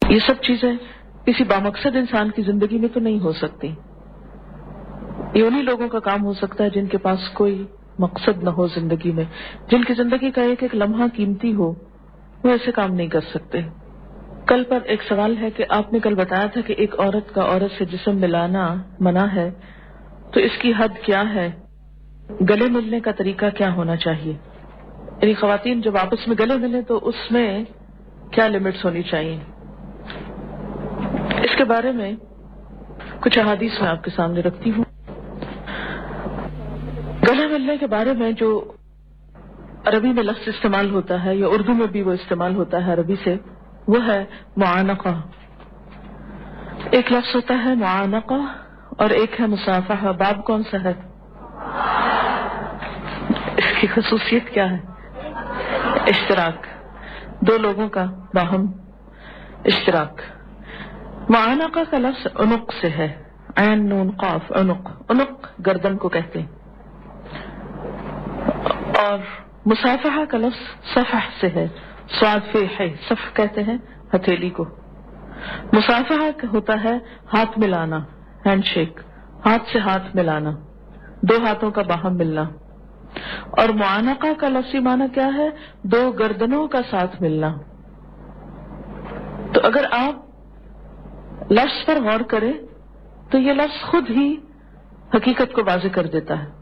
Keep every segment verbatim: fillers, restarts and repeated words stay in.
یہ سب چیزیں کسی بامقصد انسان کی زندگی میں تو نہیں ہو سکتی. یہ انہی لوگوں کا کام ہو سکتا ہے جن کے پاس کوئی مقصد نہ ہو زندگی میں، جن کی زندگی کا ایک ایک لمحہ قیمتی ہو. وہ ایسے کام نہیں کر سکتے. کل پر ایک سوال ہے کہ آپ نے کل بتایا تھا کہ ایک عورت کا عورت سے جسم ملانا منع ہے، تو اس کی حد کیا ہے؟ گلے ملنے کا طریقہ کیا ہونا چاہیے؟ یعنی خواتین جب آپس میں گلے ملیں تو اس میں کیا لمٹس ہونی چاہیے؟ اس کے بارے میں کچھ احادیث میں آپ کے سامنے رکھتی ہوں. گلے ملنے کے بارے میں جو عربی میں لفظ استعمال ہوتا ہے یا اردو میں بھی وہ استعمال ہوتا ہے عربی سے، وہ ہے معانقہ. ایک لفظ ہوتا ہے معانقہ اور ایک ہے مصافحہ. باب کون سا ہے؟ اس کی خصوصیت کیا ہے؟ اشتراک، دو لوگوں کا باہم اشتراک. معانقہ کا لفظ عنق سے ہے، عین نون قاف عنق. عنق گردن کو کہتے ہیں. اور مصافحہ کا لفظ صفح سے ہے، صاد فے ہے، صف کہتے ہیں ہتھیلی کو. مصافحہ ہوتا ہے ہاتھ ملانا، ہینڈ شیک، ہاتھ سے ہاتھ ملانا، دو ہاتھوں کا باہم ملنا. اور معانقہ کا لفظی معنی کیا ہے؟ دو گردنوں کا ساتھ ملنا. تو اگر آپ لفظ پر غور کریں تو یہ لفظ خود ہی حقیقت کو واضح کر دیتا ہے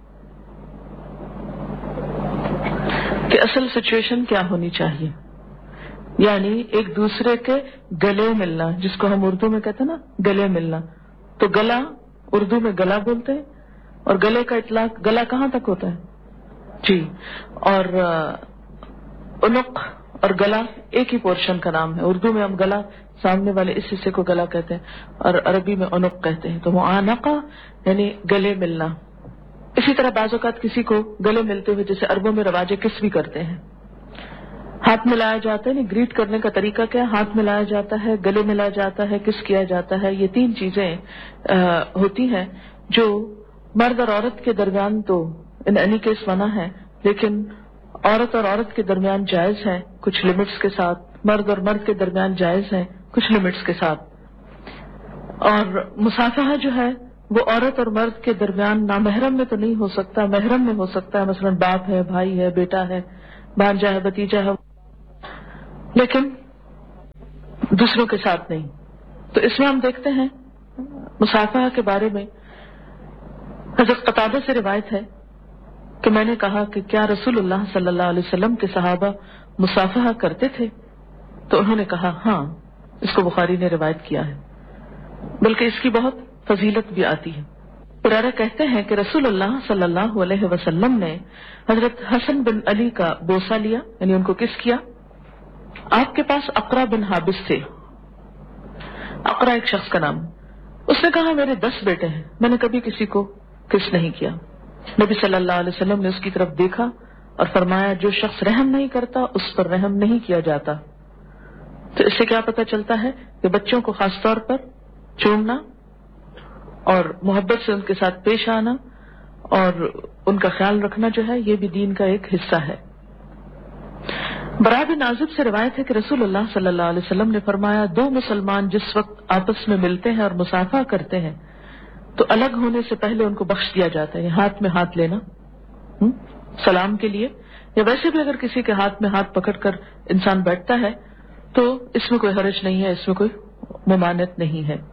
کہ اصل سچویشن کیا ہونی چاہیے. یعنی ایک دوسرے کے گلے ملنا، جس کو ہم اردو میں کہتے ہیں نا گلے ملنا. تو گلا اردو میں گلا بولتے ہیں، اور گلے کا اطلاق گلا کہاں تک ہوتا ہے؟ جی. اور عنق اور گلا ایک ہی پورشن کا نام ہے. اردو میں ہم گلا سامنے والے اس حصے کو گلا کہتے ہیں اور عربی میں عنق کہتے ہیں. تو معانقہ یعنی گلے ملنا. اسی طرح بعض اوقات کسی کو گلے ملتے ہوئے، جیسے عربوں میں رواج کس بھی کرتے ہیں، ہاتھ ملایا جاتا ہے. گریٹ کرنے کا طریقہ کیا؟ ہاتھ ملایا جاتا ہے، گلے ملایا جاتا ہے، کس کیا جاتا ہے. یہ تین چیزیں ہوتی ہیں جو مرد اور عورت کے درمیان تو ان اینی کیس منع ہے، لیکن عورت اور عورت کے درمیان جائز ہیں کچھ لمٹس کے ساتھ، مرد اور مرد کے درمیان جائز ہیں کچھ لمٹس کے ساتھ. اور مصافحہ جو ہے وہ عورت اور مرد کے درمیان نامحرم میں تو نہیں ہو سکتا، محرم میں ہو سکتا ہے. مثلا باپ ہے، بھائی ہے، بیٹا ہے، بھانجا ہے، بھتیجا ہے، لیکن دوسروں کے ساتھ نہیں. تو اس میں ہم دیکھتے ہیں مصافحہ کے بارے میں حضرت قتادہ سے روایت ہے کہ میں نے کہا کہ کیا رسول اللہ صلی اللہ علیہ وسلم کے صحابہ مصافحہ کرتے تھے؟ تو انہوں نے کہا ہاں. اس کو بخاری نے روایت کیا ہے، بلکہ اس کی بہت فضیلت بھی آتی ہے. ہریرہ کہتے ہیں کہ رسول اللہ صلی اللہ علیہ وسلم نے حضرت حسن بن علی کا بوسہ لیا، یعنی ان کو کس کیا. آپ کے پاس اقرا بن حابس تھے. اقرا ایک شخص کا نام. اس نے کہا میرے دس بیٹے ہیں، میں نے کبھی کسی کو کس نہیں کیا. نبی صلی اللہ علیہ وسلم نے اس کی طرف دیکھا اور فرمایا جو شخص رحم نہیں کرتا اس پر رحم نہیں کیا جاتا. تو اس سے کیا پتہ چلتا ہے کہ بچوں کو خاص طور پر چومنا اور محبت سے ان کے ساتھ پیش آنا اور ان کا خیال رکھنا جو ہے یہ بھی دین کا ایک حصہ ہے. برا بن عازب سے روایت ہے کہ رسول اللہ صلی اللہ علیہ وسلم نے فرمایا دو مسلمان جس وقت آپس میں ملتے ہیں اور مصافحہ کرتے ہیں تو الگ ہونے سے پہلے ان کو بخش دیا جاتا ہے. ہاتھ میں ہاتھ لینا سلام کے لیے، یا ویسے بھی اگر کسی کے ہاتھ میں ہاتھ پکڑ کر انسان بیٹھتا ہے تو اس میں کوئی حرج نہیں ہے، اس میں کوئی ممانعت نہیں ہے.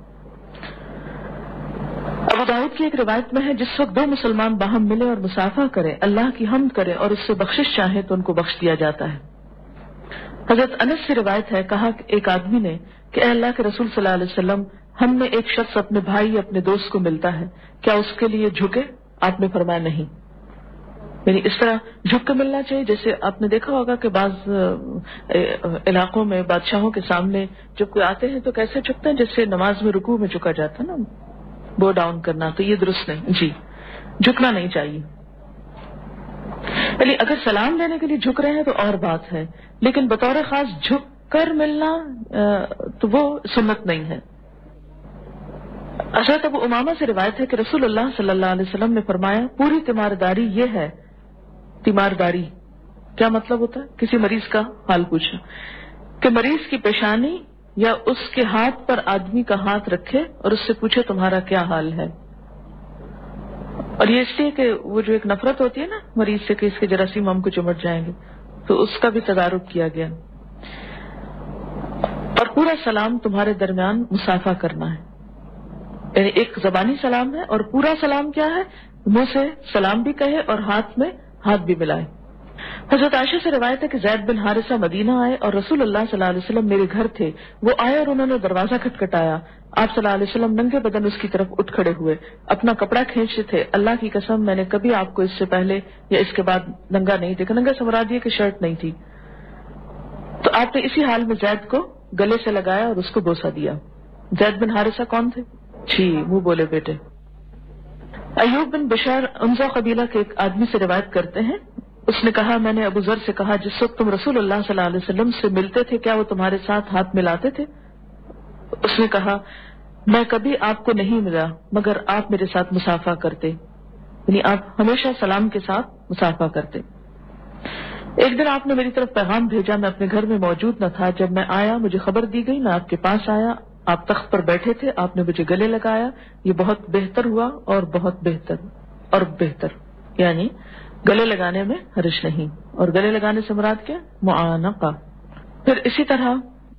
ابو داؤد کی ایک روایت میں ہے جس وقت دو مسلمان باہم ملے اور مصافحہ کریں، اللہ کی حمد کریں اور اس سے بخشش چاہیں تو ان کو بخش دیا جاتا ہے. حضرت انس سے روایت ہے کہا کہ ایک آدمی نے کہ اے اللہ کے رسول صلی اللہ علیہ وسلم ہم میں ایک شخص اپنے بھائی اپنے دوست کو ملتا ہے، کیا اس کے لیے جھکے؟ آپ نے فرمایا نہیں. یعنی اس طرح جھک کے ملنا چاہیے. جیسے آپ نے دیکھا ہوگا کہ بعض علاقوں میں بادشاہوں کے سامنے جب کوئی آتے ہیں تو کیسے جھکتے ہیں، جیسے نماز میں رکوع میں جھکا جاتا ہے نا، بو ڈاؤن کرنا. تو یہ درست نہیں جی، جھکنا نہیں چاہیے. یعنی اگر سلام لینے کے لیے جھک رہے ہیں تو اور بات ہے، لیکن بطور خاص جھک کر ملنا تو وہ سنت نہیں ہے. حضرت ابو امامہ سے روایت ہے کہ رسول اللہ صلی اللہ علیہ وسلم نے فرمایا پوری تیمارداری یہ ہے. تیمارداری کیا مطلب ہوتا ہے؟ کسی مریض کا حال پوچھنا، کہ مریض کی پیشانی یا اس کے ہاتھ پر آدمی کا ہاتھ رکھے اور اس سے پوچھے تمہارا کیا حال ہے. اور یہ اس لیے کہ وہ جو ایک نفرت ہوتی ہے نا مریض سے کہ اس کے جراثیم ہم کو چمٹ جائیں گے، تو اس کا بھی تدارک کیا گیا. اور پورا سلام تمہارے درمیان مسافہ کرنا ہے، یعنی ایک زبانی سلام ہے اور پورا سلام کیا ہے، منہ سے سلام بھی کہے اور ہاتھ میں ہاتھ بھی ملائے. حضرت عائشہ سے روایت ہے کہ زید بن حارثہ مدینہ آئے اور رسول اللہ صلی اللہ علیہ وسلم میرے گھر تھے. وہ آئے اور انہوں نے دروازہ کھٹکھٹایا. آپ صلی اللہ علیہ وسلم ننگے بدن اس کی طرف اٹھ کھڑے ہوئے، اپنا کپڑا کھینچتے تھے. اللہ کی قسم میں نے کبھی آپ کو اس سے پہلے یا اس کے بعد ننگا نہیں دیکھا. ننگا سے مراد یہ کہ شرٹ نہیں تھی. تو آپ نے اسی حال میں زید کو گلے سے لگایا اور اس کو بوسہ دیا. زید بن حارثہ کون تھے؟ جی وہ بولے بیٹے. ایوب بن بشار انزا قبیلہ کے ایک آدمی سے روایت کرتے ہیں، اس نے کہا میں نے ابو ذر سے کہا جس وقت تم رسول اللہ صلی اللہ علیہ وسلم سے ملتے تھے کیا وہ تمہارے ساتھ ہاتھ ملاتے تھے؟ اس نے کہا میں کبھی آپ کو نہیں ملا مگر آپ میرے ساتھ مسافہ کرتے، یعنی آپ ہمیشہ سلام کے ساتھ مسافہ کرتے. ایک دن آپ نے میری طرف پیغام بھیجا، میں اپنے گھر میں موجود نہ تھا. جب میں آیا مجھے خبر دی گئی، میں آپ کے پاس آیا، آپ تخت پر بیٹھے تھے، آپ نے مجھے گلے لگایا. یہ بہت بہتر ہوا اور بہت بہتر اور بہتر، یعنی گلے لگانے میں حرج نہیں. اور گلے لگانے سے مراد کیا؟ معانقہ. پھر اسی طرح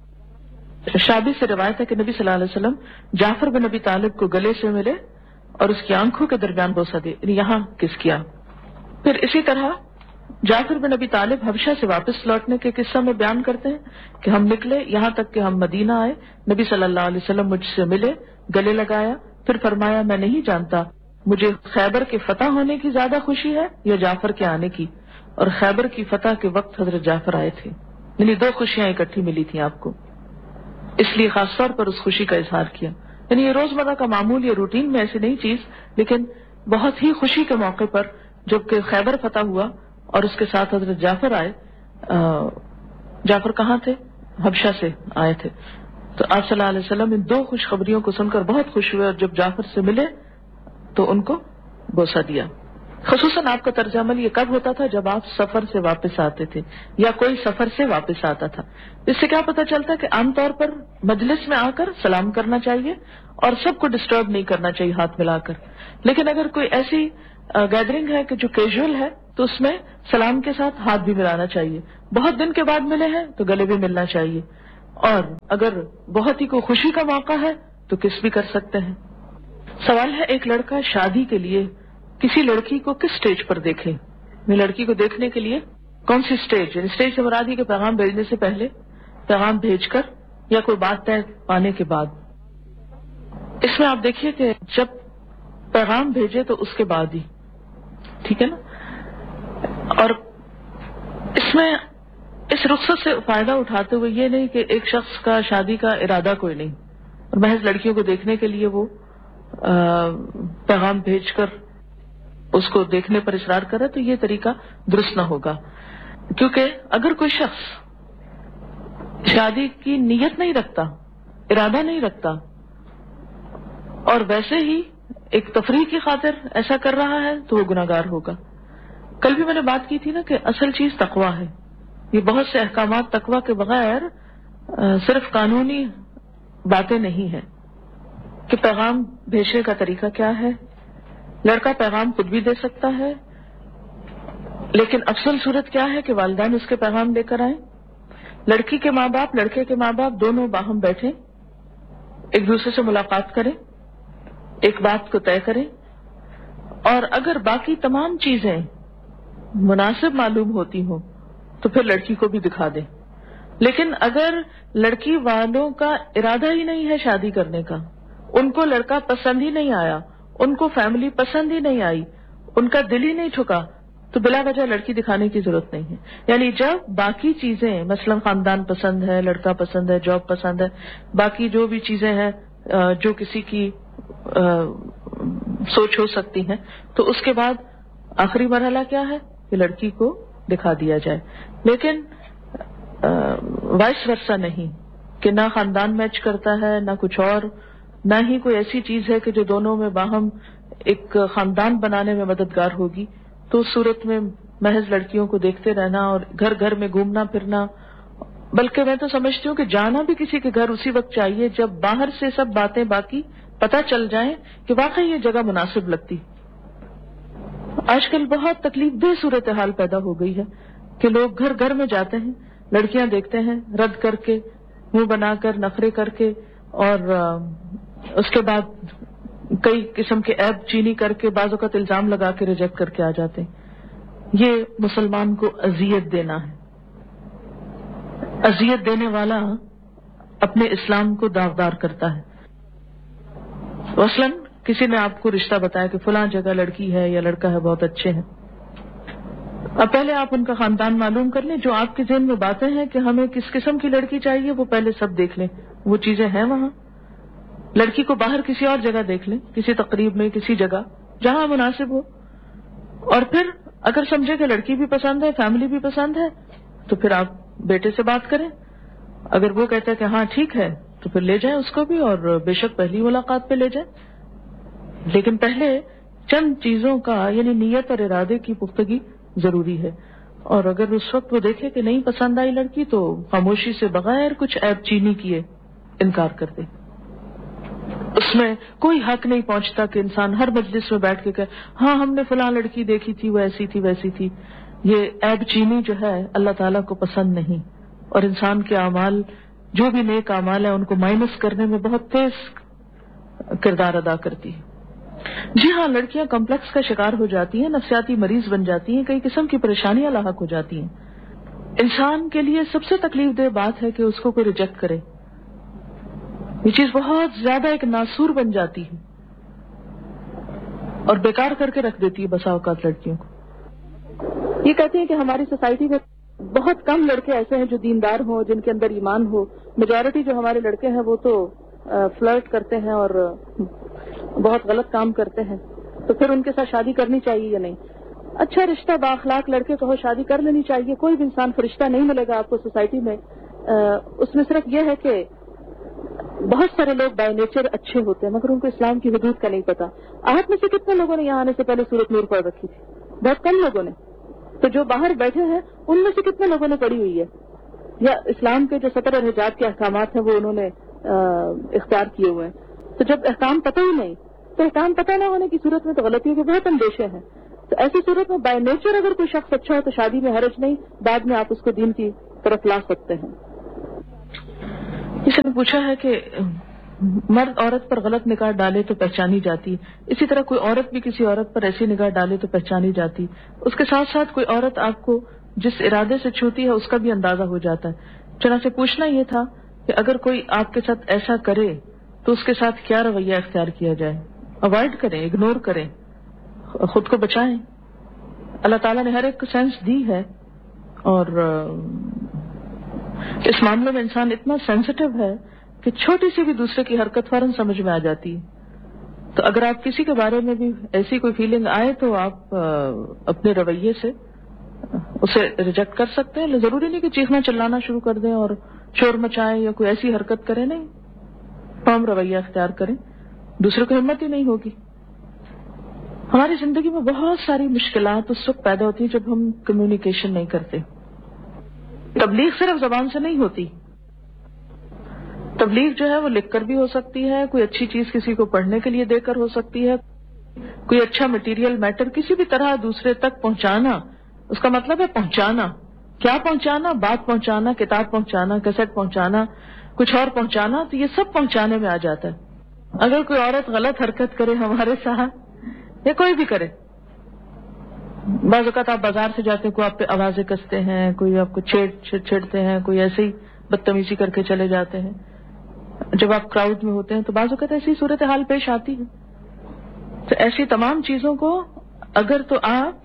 شابی سے روایت ہے کہ نبی صلی اللہ علیہ وسلم جعفر بن ابی طالب کو گلے سے ملے اور اس کی آنکھوں کے درمیان بوسہ دے، یعنی یہاں کس کیا. پھر اسی طرح جعفر بن ابی طالب حبشہ سے واپس لوٹنے کے قصہ میں بیان کرتے ہیں کہ ہم نکلے یہاں تک کہ ہم مدینہ آئے، نبی صلی اللہ علیہ وسلم مجھ سے ملے، گلے لگایا، پھر فرمایا میں نہیں جانتا مجھے خیبر کے فتح ہونے کی زیادہ خوشی ہے یا جعفر کے آنے کی. اور خیبر کی فتح کے وقت حضرت جعفر آئے تھے، یعنی دو خوشیاں اکٹھی ملی تھیں آپ کو، اس لیے خاص طور پر اس خوشی کا اظہار کیا. یعنی یہ روزمرہ کا معمول یا روٹین میں ایسی نہیں چیز، لیکن بہت ہی خوشی کے موقع پر جب کہ خیبر فتح ہوا اور اس کے ساتھ حضرت جعفر آئے. جعفر کہاں تھے؟ حبشہ سے آئے تھے. تو آپ صلی اللہ علیہ وسلم ان دو خوشخبریوں کو سن کر بہت خوش ہوئے اور جب جعفر سے ملے تو ان کو بوسہ دیا. خصوصاً آپ کا طرز عمل یہ کب ہوتا تھا؟ جب آپ سفر سے واپس آتے تھے یا کوئی سفر سے واپس آتا تھا. اس سے کیا پتہ چلتا ہے کہ عام طور پر مجلس میں آ کر سلام کرنا چاہیے اور سب کو ڈسٹرب نہیں کرنا چاہیے ہاتھ ملا کر. لیکن اگر کوئی ایسی گیدرنگ ہے کہ جو کیجول ہے تو اس میں سلام کے ساتھ ہاتھ بھی ملانا چاہیے. بہت دن کے بعد ملے ہیں تو گلے بھی ملنا چاہیے. اور اگر بہت ہی کوئی خوشی کا موقع ہے تو کس بھی کر سکتے ہیں. سوال ہے ایک لڑکا شادی کے لیے کسی لڑکی کو کس سٹیج پر دیکھے؟ میں لڑکی کو دیکھنے کے لیے کون سی سٹیج؟ یعنی سٹیج سے مراد یہ کہ پیغام بھیجنے سے پہلے، پیغام بھیج کر، یا کوئی بات طے پانے کے بعد. اس میں آپ دیکھیے کہ جب پیغام بھیجے تو اس کے بعد ہی، ٹھیک ہے نا. اور اس میں اس رخصت سے فائدہ اٹھاتے ہوئے یہ نہیں کہ ایک شخص کا شادی کا ارادہ کوئی نہیں اور محض لڑکیوں کو دیکھنے کے لیے وہ پیغام بھیج کر اس کو دیکھنے پر اصرار کرے، تو یہ طریقہ درست نہ ہوگا. کیونکہ اگر کوئی شخص شادی کی نیت نہیں رکھتا، ارادہ نہیں رکھتا، اور ویسے ہی ایک تفریح کی خاطر ایسا کر رہا ہے تو وہ گناہگار ہوگا. کل بھی میں نے بات کی تھی نا کہ اصل چیز تقویٰ ہے. یہ بہت سے احکامات تقویٰ کے بغیر صرف قانونی باتیں نہیں ہیں کہ پیغام بھیجنے کا طریقہ کیا ہے. لڑکا پیغام خود بھی دے سکتا ہے، لیکن افضل صورت کیا ہے کہ والدین اس کے پیغام لے کر آئیں. لڑکی کے ماں باپ، لڑکے کے ماں باپ دونوں باہم بیٹھیں، ایک دوسرے سے ملاقات کریں، ایک بات کو طے کریں، اور اگر باقی تمام چیزیں مناسب معلوم ہوتی ہوں تو پھر لڑکی کو بھی دکھا دیں. لیکن اگر لڑکی والوں کا ارادہ ہی نہیں ہے شادی کرنے کا، ان کو لڑکا پسند ہی نہیں آیا، ان کو فیملی پسند ہی نہیں آئی، ان کا دل ہی نہیں ٹھکا، تو بلا وجہ لڑکی دکھانے کی ضرورت نہیں ہے. یعنی جب باقی چیزیں مثلا خاندان پسند ہے، لڑکا پسند ہے، جاب پسند ہے، باقی جو بھی چیزیں ہیں جو کسی کی سوچ ہو سکتی ہیں، تو اس کے بعد آخری مرحلہ کیا ہے کہ لڑکی کو دکھا دیا جائے. لیکن وائس ورثہ نہیں کہ نہ خاندان میچ کرتا ہے، نہ کچھ اور، نہ ہی کوئی ایسی چیز ہے کہ جو دونوں میں باہم ایک خاندان بنانے میں مددگار ہوگی. تو اس صورت میں محض لڑکیوں کو دیکھتے رہنا اور گھر گھر میں گھومنا پھرنا بلکہ میں تو سمجھتی ہوں کہ جانا بھی کسی کے گھر اسی وقت چاہیے جب باہر سے سب باتیں باقی پتہ چل جائیں کہ واقعی یہ جگہ مناسب لگتی. آج کل بہت تکلیف دہ صورتحال پیدا ہو گئی ہے کہ لوگ گھر گھر میں جاتے ہیں، لڑکیاں دیکھتے ہیں، رد کر کے، منہ بنا کر، نخرے کر کے، اور اس کے بعد کئی قسم کے عیب چینی کر کے، بعض اوقات الزام لگا کے ریجیکٹ کر کے آ جاتے ہیں. یہ مسلمان کو اذیت دینا ہے. اذیت دینے والا اپنے اسلام کو داغدار کرتا ہے. مثلاً کسی نے آپ کو رشتہ بتایا کہ فلاں جگہ لڑکی ہے یا لڑکا ہے، بہت اچھے ہیں. اب پہلے آپ ان کا خاندان معلوم کر لیں. جو آپ کے ذہن میں باتیں ہیں کہ ہمیں کس قسم کی لڑکی چاہیے، وہ پہلے سب دیکھ لیں. وہ چیزیں ہیں وہاں. لڑکی کو باہر کسی اور جگہ دیکھ لیں، کسی تقریب میں، کسی جگہ جہاں مناسب ہو. اور پھر اگر سمجھے کہ لڑکی بھی پسند ہے، فیملی بھی پسند ہے، تو پھر آپ بیٹے سے بات کریں. اگر وہ کہتا ہے کہ ہاں ٹھیک ہے تو پھر لے جائیں اس کو بھی، اور بے شک پہلی ملاقات پہ لے جائیں. لیکن پہلے چند چیزوں کا یعنی نیت اور ارادے کی پختگی ضروری ہے. اور اگر اس وقت وہ دیکھے کہ نہیں پسند آئی لڑکی تو خاموشی سے بغیر کچھ عیب چینی کیے انکار کر دے. اس میں کوئی حق نہیں پہنچتا کہ انسان ہر مجلس میں بیٹھ کے کہے ہاں ہم نے فلاں لڑکی دیکھی تھی، وہ ایسی تھی ویسی تھی. یہ عیب چینی جو ہے اللہ تعالیٰ کو پسند نہیں، اور انسان کے اعمال جو بھی نیک اعمال ہیں ان کو مائنس کرنے میں بہت تیز کردار ادا کرتی ہے. جی ہاں، لڑکیاں کمپلیکس کا شکار ہو جاتی ہیں، نفسیاتی مریض بن جاتی ہیں، کئی قسم کی پریشانیاں لاحق ہو جاتی ہیں. انسان کے لیے سب سے تکلیف دہ بات ہے کہ اس کو کوئی ریجیکٹ کرے. یہ چیز بہت زیادہ ایک ناسور بن جاتی ہے اور بیکار کر کے رکھ دیتی ہے بسا اوقات لڑکیوں کو. یہ کہتے ہیں کہ ہماری سوسائٹی میں بہت کم لڑکے ایسے ہیں جو دیندار ہوں، جن کے اندر ایمان ہو. میجورٹی جو ہمارے لڑکے ہیں وہ تو فلرٹ کرتے ہیں اور بہت غلط کام کرتے ہیں. تو پھر ان کے ساتھ شادی کرنی چاہیے یا نہیں؟ اچھا رشتہ، بااخلاق لڑکے کو شادی کر لینی چاہیے. کوئی بھی انسان فرشتہ نہیں ملے گا آپ کو سوسائٹی میں. اس میں صرف یہ ہے کہ بہت سارے لوگ بائی نیچر اچھے ہوتے ہیں مگر ان کو اسلام کی حدود کا نہیں پتا. آپ میں سے کتنے لوگوں نے یہاں آنے سے پہلے سورۃ نور پڑھ رکھی تھی؟ بہت کم لوگوں نے. تو جو باہر بیٹھے ہیں ان میں سے کتنے لوگوں نے پڑھی ہوئی ہے، یا اسلام کے جو سطر اور حجاب کے احکامات ہیں وہ انہوں نے اختیار کیے ہوئے ہیں؟ تو جب احکام پتہ ہی نہیں تو احکام پتہ نہ ہونے کی صورت میں تو غلطیوں کے بہت اندیشے ہیں. تو ایسی صورت میں بائی نیچر اگر کوئی شخص اچھا ہو تو شادی میں حرج نہیں، بعد میں آپ اس کو دین کی طرف لا سکتے ہیں. کسی نے پوچھا ہے کہ مرد عورت پر غلط نگاہ ڈالے تو پہچانی جاتی، اسی طرح کوئی عورت بھی کسی عورت پر ایسی نگاہ ڈالے تو پہچانی جاتی. اس کے ساتھ ساتھ کوئی عورت آپ کو جس ارادے سے چھوتی ہے اس کا بھی اندازہ ہو جاتا ہے. چنانچہ پوچھنا یہ تھا کہ اگر کوئی آپ کے ساتھ ایسا کرے تو اس کے ساتھ کیا رویہ اختیار کیا جائے؟ اوائڈ کریں، اگنور کریں، خود کو بچائیں. اللہ تعالیٰ نے ہر ایک کو سینس دی ہے، اور اس معاملے میں انسان اتنا سینسٹیو ہے کہ چھوٹی سی بھی دوسرے کی حرکت فوراً سمجھ میں آ جاتی ہے. تو اگر آپ کسی کے بارے میں بھی ایسی کوئی فیلنگ آئے تو آپ اپنے رویے سے اسے ریجیکٹ کر سکتے ہیں. ضروری نہیں کہ چیخنا چلانا شروع کر دیں اور شور مچائیں یا کوئی ایسی حرکت کریں. نہیں، فارم رویہ اختیار کریں، دوسرے کو ہمت ہی نہیں ہوگی. ہماری زندگی میں بہت ساری مشکلات اس وقت پیدا ہوتی ہیں جب ہم کمیونیکیشن نہیں کرتے. تبلیغ صرف زبان سے نہیں ہوتی. تبلیغ جو ہے وہ لکھ کر بھی ہو سکتی ہے، کوئی اچھی چیز کسی کو پڑھنے کے لیے دے کر ہو سکتی ہے، کوئی اچھا مٹیریل میٹر کسی بھی طرح دوسرے تک پہنچانا. اس کا مطلب ہے پہنچانا. کیا پہنچانا؟ بات پہنچانا، کتاب پہنچانا، کیسٹ پہنچانا، کچھ اور پہنچانا. تو یہ سب پہنچانے میں آ جاتا ہے. اگر کوئی عورت غلط حرکت کرے ہمارے ساتھ یا کوئی بھی کرے، بعض اوقات آپ بازار سے جاتے ہیں، کوئی آپ پہ آوازیں کستے ہیں، کوئی آپ کو چھیڑ چھیڑتے ہیں، کوئی ایسے ہی بدتمیزی کر کے چلے جاتے ہیں. جب آپ کراؤڈ میں ہوتے ہیں تو بعض اوقات ایسی صورتحال پیش آتی ہے. تو ایسی تمام چیزوں کو اگر تو آپ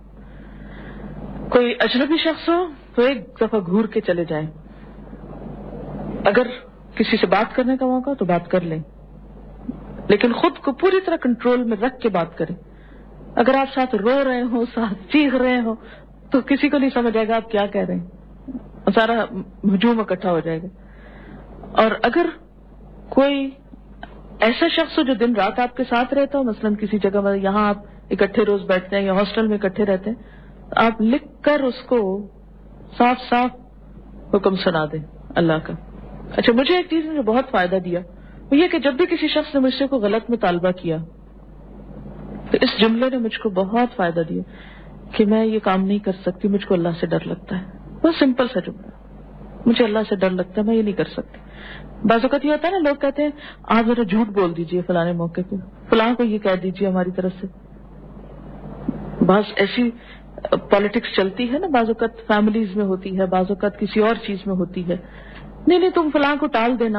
کوئی اجنبی شخص ہو تو ایک دفعہ گھور کے چلے جائیں. اگر کسی سے بات کرنے کا موقع تو بات کر لیں، لیکن خود کو پوری طرح کنٹرول میں رکھ کے بات کریں. اگر آپ ساتھ رو رہے ہو، ساتھ چیخ رہے ہو تو کسی کو نہیں سمجھ آئے گا آپ کیا کہہ رہے ہیں، سارا ہجوم اکٹھا ہو جائے گا. اور اگر کوئی ایسا شخص ہو جو دن رات آپ کے ساتھ رہتا ہو، مثلاً کسی جگہ میں یہاں آپ اکٹھے روز بیٹھتے ہیں یا ہاسٹل میں اکٹھے رہتے ہیں، آپ لکھ کر اس کو صاف صاف حکم سنا دیں اللہ کا. اچھا مجھے ایک چیز نے جو بہت فائدہ دیا وہ یہ کہ جب بھی کسی شخص نے مجھ سے کوئی غلط مطالبہ کیا تو اس جملے نے مجھ کو بہت فائدہ دیا کہ میں یہ کام نہیں کر سکتی, مجھ کو اللہ سے ڈر لگتا ہے. بہت سمپل سا جملہ, مجھے اللہ سے ڈر لگتا ہے, میں یہ نہیں کر سکتی. بعض اوقات یہ ہوتا ہے نا, لوگ کہتے ہیں آپ ذرا جھوٹ بول دیجئے فلانے موقع پہ, فلاں کو یہ کہہ دیجئے ہماری طرف سے. بعض ایسی پالیٹکس چلتی ہے نا, بعض اوقات فیملیز میں ہوتی ہے, بعض اوقات کسی اور چیز میں ہوتی ہے. نہیں نہیں تم فلاں کو ٹال دینا.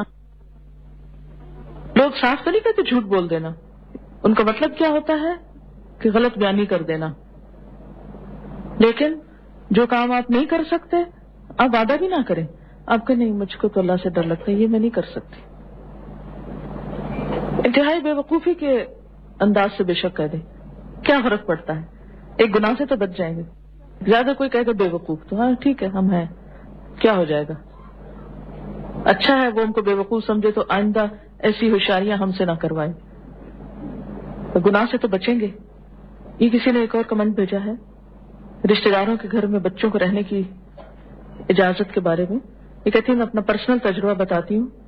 لوگ صاف تو نہیں کہتے جھوٹ بول دینا, ان کا مطلب کیا ہوتا ہے کہ غلط بیانی کر دینا. لیکن جو کام آپ نہیں کر سکتے آپ وعدہ بھی نہ کریں, آپ کہ نہیں مجھ کو تو اللہ سے ڈر لگتا ہے, یہ میں نہیں کر سکتی. انتہائی بے وقوفی کے انداز سے بے شک کہہ دیں, کیا فرق پڑتا ہے, ایک گناہ سے تو بچ جائیں گے. زیادہ کوئی کہے گا بے وقوف تو ہاں ٹھیک ہے ہم ہیں, کیا ہو جائے گا. اچھا ہے وہ ہم کو بے وقوف سمجھے تو آئندہ ایسی ہوشیاریاں ہم سے نہ کروائے. تو گناہ سے تو بچیں گے. یہ کسی نے ایک اور کمنٹ بھیجا ہے رشتہ داروں کے گھر میں بچوں کو رہنے کی اجازت کے بارے میں. یہ کہتی ہے میں اپنا پرسنل تجربہ بتاتی ہوں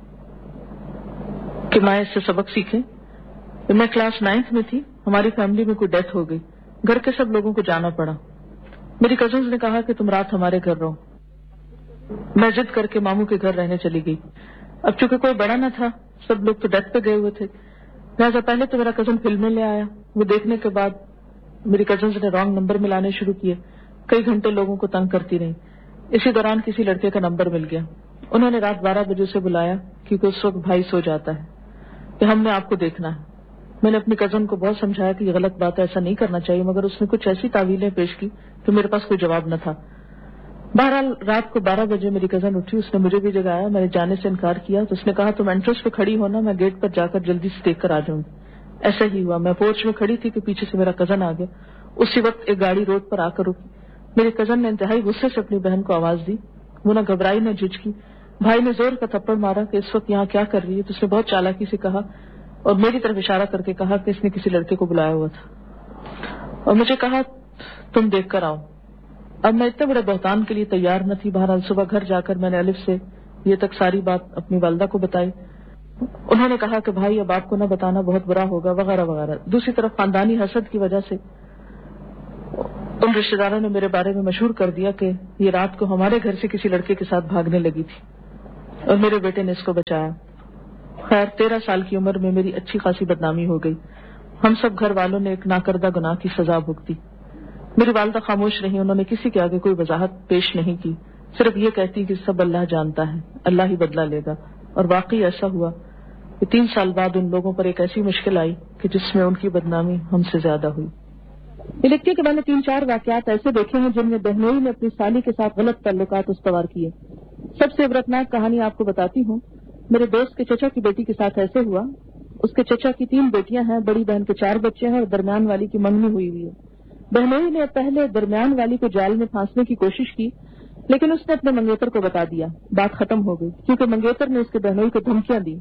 کہ میں اس سے سبق سیکھیں. میں کلاس نائنتھ میں تھی, ہماری فیملی میں کوئی ڈیتھ ہو گئی, گھر کے سب لوگوں کو جانا پڑا. میری کزنز نے کہا کہ تم رات ہمارے گھر رہو. میں ضد کر کے ماموں کے گھر رہنے چلی گئی. اب چونکہ کوئی بڑا نہ تھا, سب لوگ تو ڈیتھ پہ گئے ہوئے تھے, لہٰذا پہلے تو میرا کزن فلمیں لے آیا. وہ دیکھنے کے بعد میری کزنز نے رانگ نمبر ملانے شروع کیے, کئی گھنٹے لوگوں کو تنگ کرتی رہی. اسی دوران کسی لڑکے کا نمبر مل گیا. انہوں نے رات بارہ بجے سے بلایا کیونکہ اس وقت بھائی سو جاتا ہے کہ ہم نے آپ کو دیکھنا ہے. میں نے اپنی کزن کو بہت سمجھایا کہ یہ غلط بات ہے, ایسا نہیں کرنا چاہیے, مگر اس نے کچھ ایسی تعویلیں پیش کی کہ میرے پاس کوئی جواب نہ تھا. بہرحال رات کو بارہ بجے میری کزن اٹھی, اس نے مجھے بھی جگایا. میں نے جانے سے انکار کیا تو اس نے کہا تم انٹرس پہ کھڑی ہونا, میں گیٹ پر جا کر جلدی سے دیکھ کر آ جاؤں گی. ایسا ہی ہوا. میں پورچ میں کھڑی تھی کہ پیچھے سے میرا کزن آ گیا. اسی وقت ایک گاڑی روڈ پر آ کر رکی. میری کزن نے انتہائی غصے سے اپنی بہن کو آواز دی. وہ نہ گھبرائی نہ جھجکی. بھائی نے زور کا تھپڑ مارا کہ اس وقت یہاں کیا کر رہی ہے, تو اس نے بہت چالاکی سے کہا اور میری طرف اشارہ کر کے کہا کہ اس نے کسی لڑکے کو بلایا ہوا تھا, اور مجھے کہا تم دیکھ کر آؤ. اب میں اتنے بڑے بہتان کے لیے تیار نہ تھی. بہرحال صبح گھر جا کر میں نے الف سے یہ تک ساری بات اپنی والدہ کو بتائی. انہوں نے کہا کہ بھائی اب آپ کو نہ بتانا بہت برا ہوگا وغیرہ وغیرہ. دوسری طرف خاندانی حسد کی وجہ سے ان رشتے داروں نے میرے بارے میں مشہور کر دیا کہ یہ رات کو ہمارے گھر سے کسی لڑکے کے ساتھ بھاگنے لگی تھی اور میرے بیٹے نے اس کو بچایا. خیر تیرہ سال کی عمر میں میری اچھی خاصی بدنامی ہو گئی. ہم سب گھر والوں نے ایک ناکردہ گناہ کی سزا بھگتی. میری والدہ خاموش رہی, انہوں نے کسی کے آگے کوئی وضاحت پیش نہیں کی, صرف یہ کہتی کہ سب اللہ جانتا ہے, اللہ ہی بدلہ لے گا. اور واقعی ایسا ہوا کہ تین سال بعد ان لوگوں پر ایک ایسی مشکل آئی کہ جس میں ان کی بدنامی ہم سے زیادہ ہوئی. یہ لکھتی ہے کہ میں نے تین چار واقعات ایسے دیکھے ہیں جن میں بہنوئی نے اپنی سالی کے ساتھ غلط تعلقات استوار کیے. سب سے عبرتناک کہانی آپ کو بتاتی ہوں. میرے دوست کے چچا کی بیٹی کے ساتھ ایسے ہوا. اس کے چچا کی تین بیٹیاں ہیں, بڑی بہن کے چار بچے ہیں اور درمیان والی کی منگنی ہوئی ہوئی ہے. بہنوئی نے پہلے درمیان والی کو جال میں پھانسنے کی کوشش کی, لیکن اس نے اپنے منگیتر کو بتا دیا. بات ختم ہو گئی کیونکہ منگیتر نے اس کے بہنوئی کو دھمکیاں دی.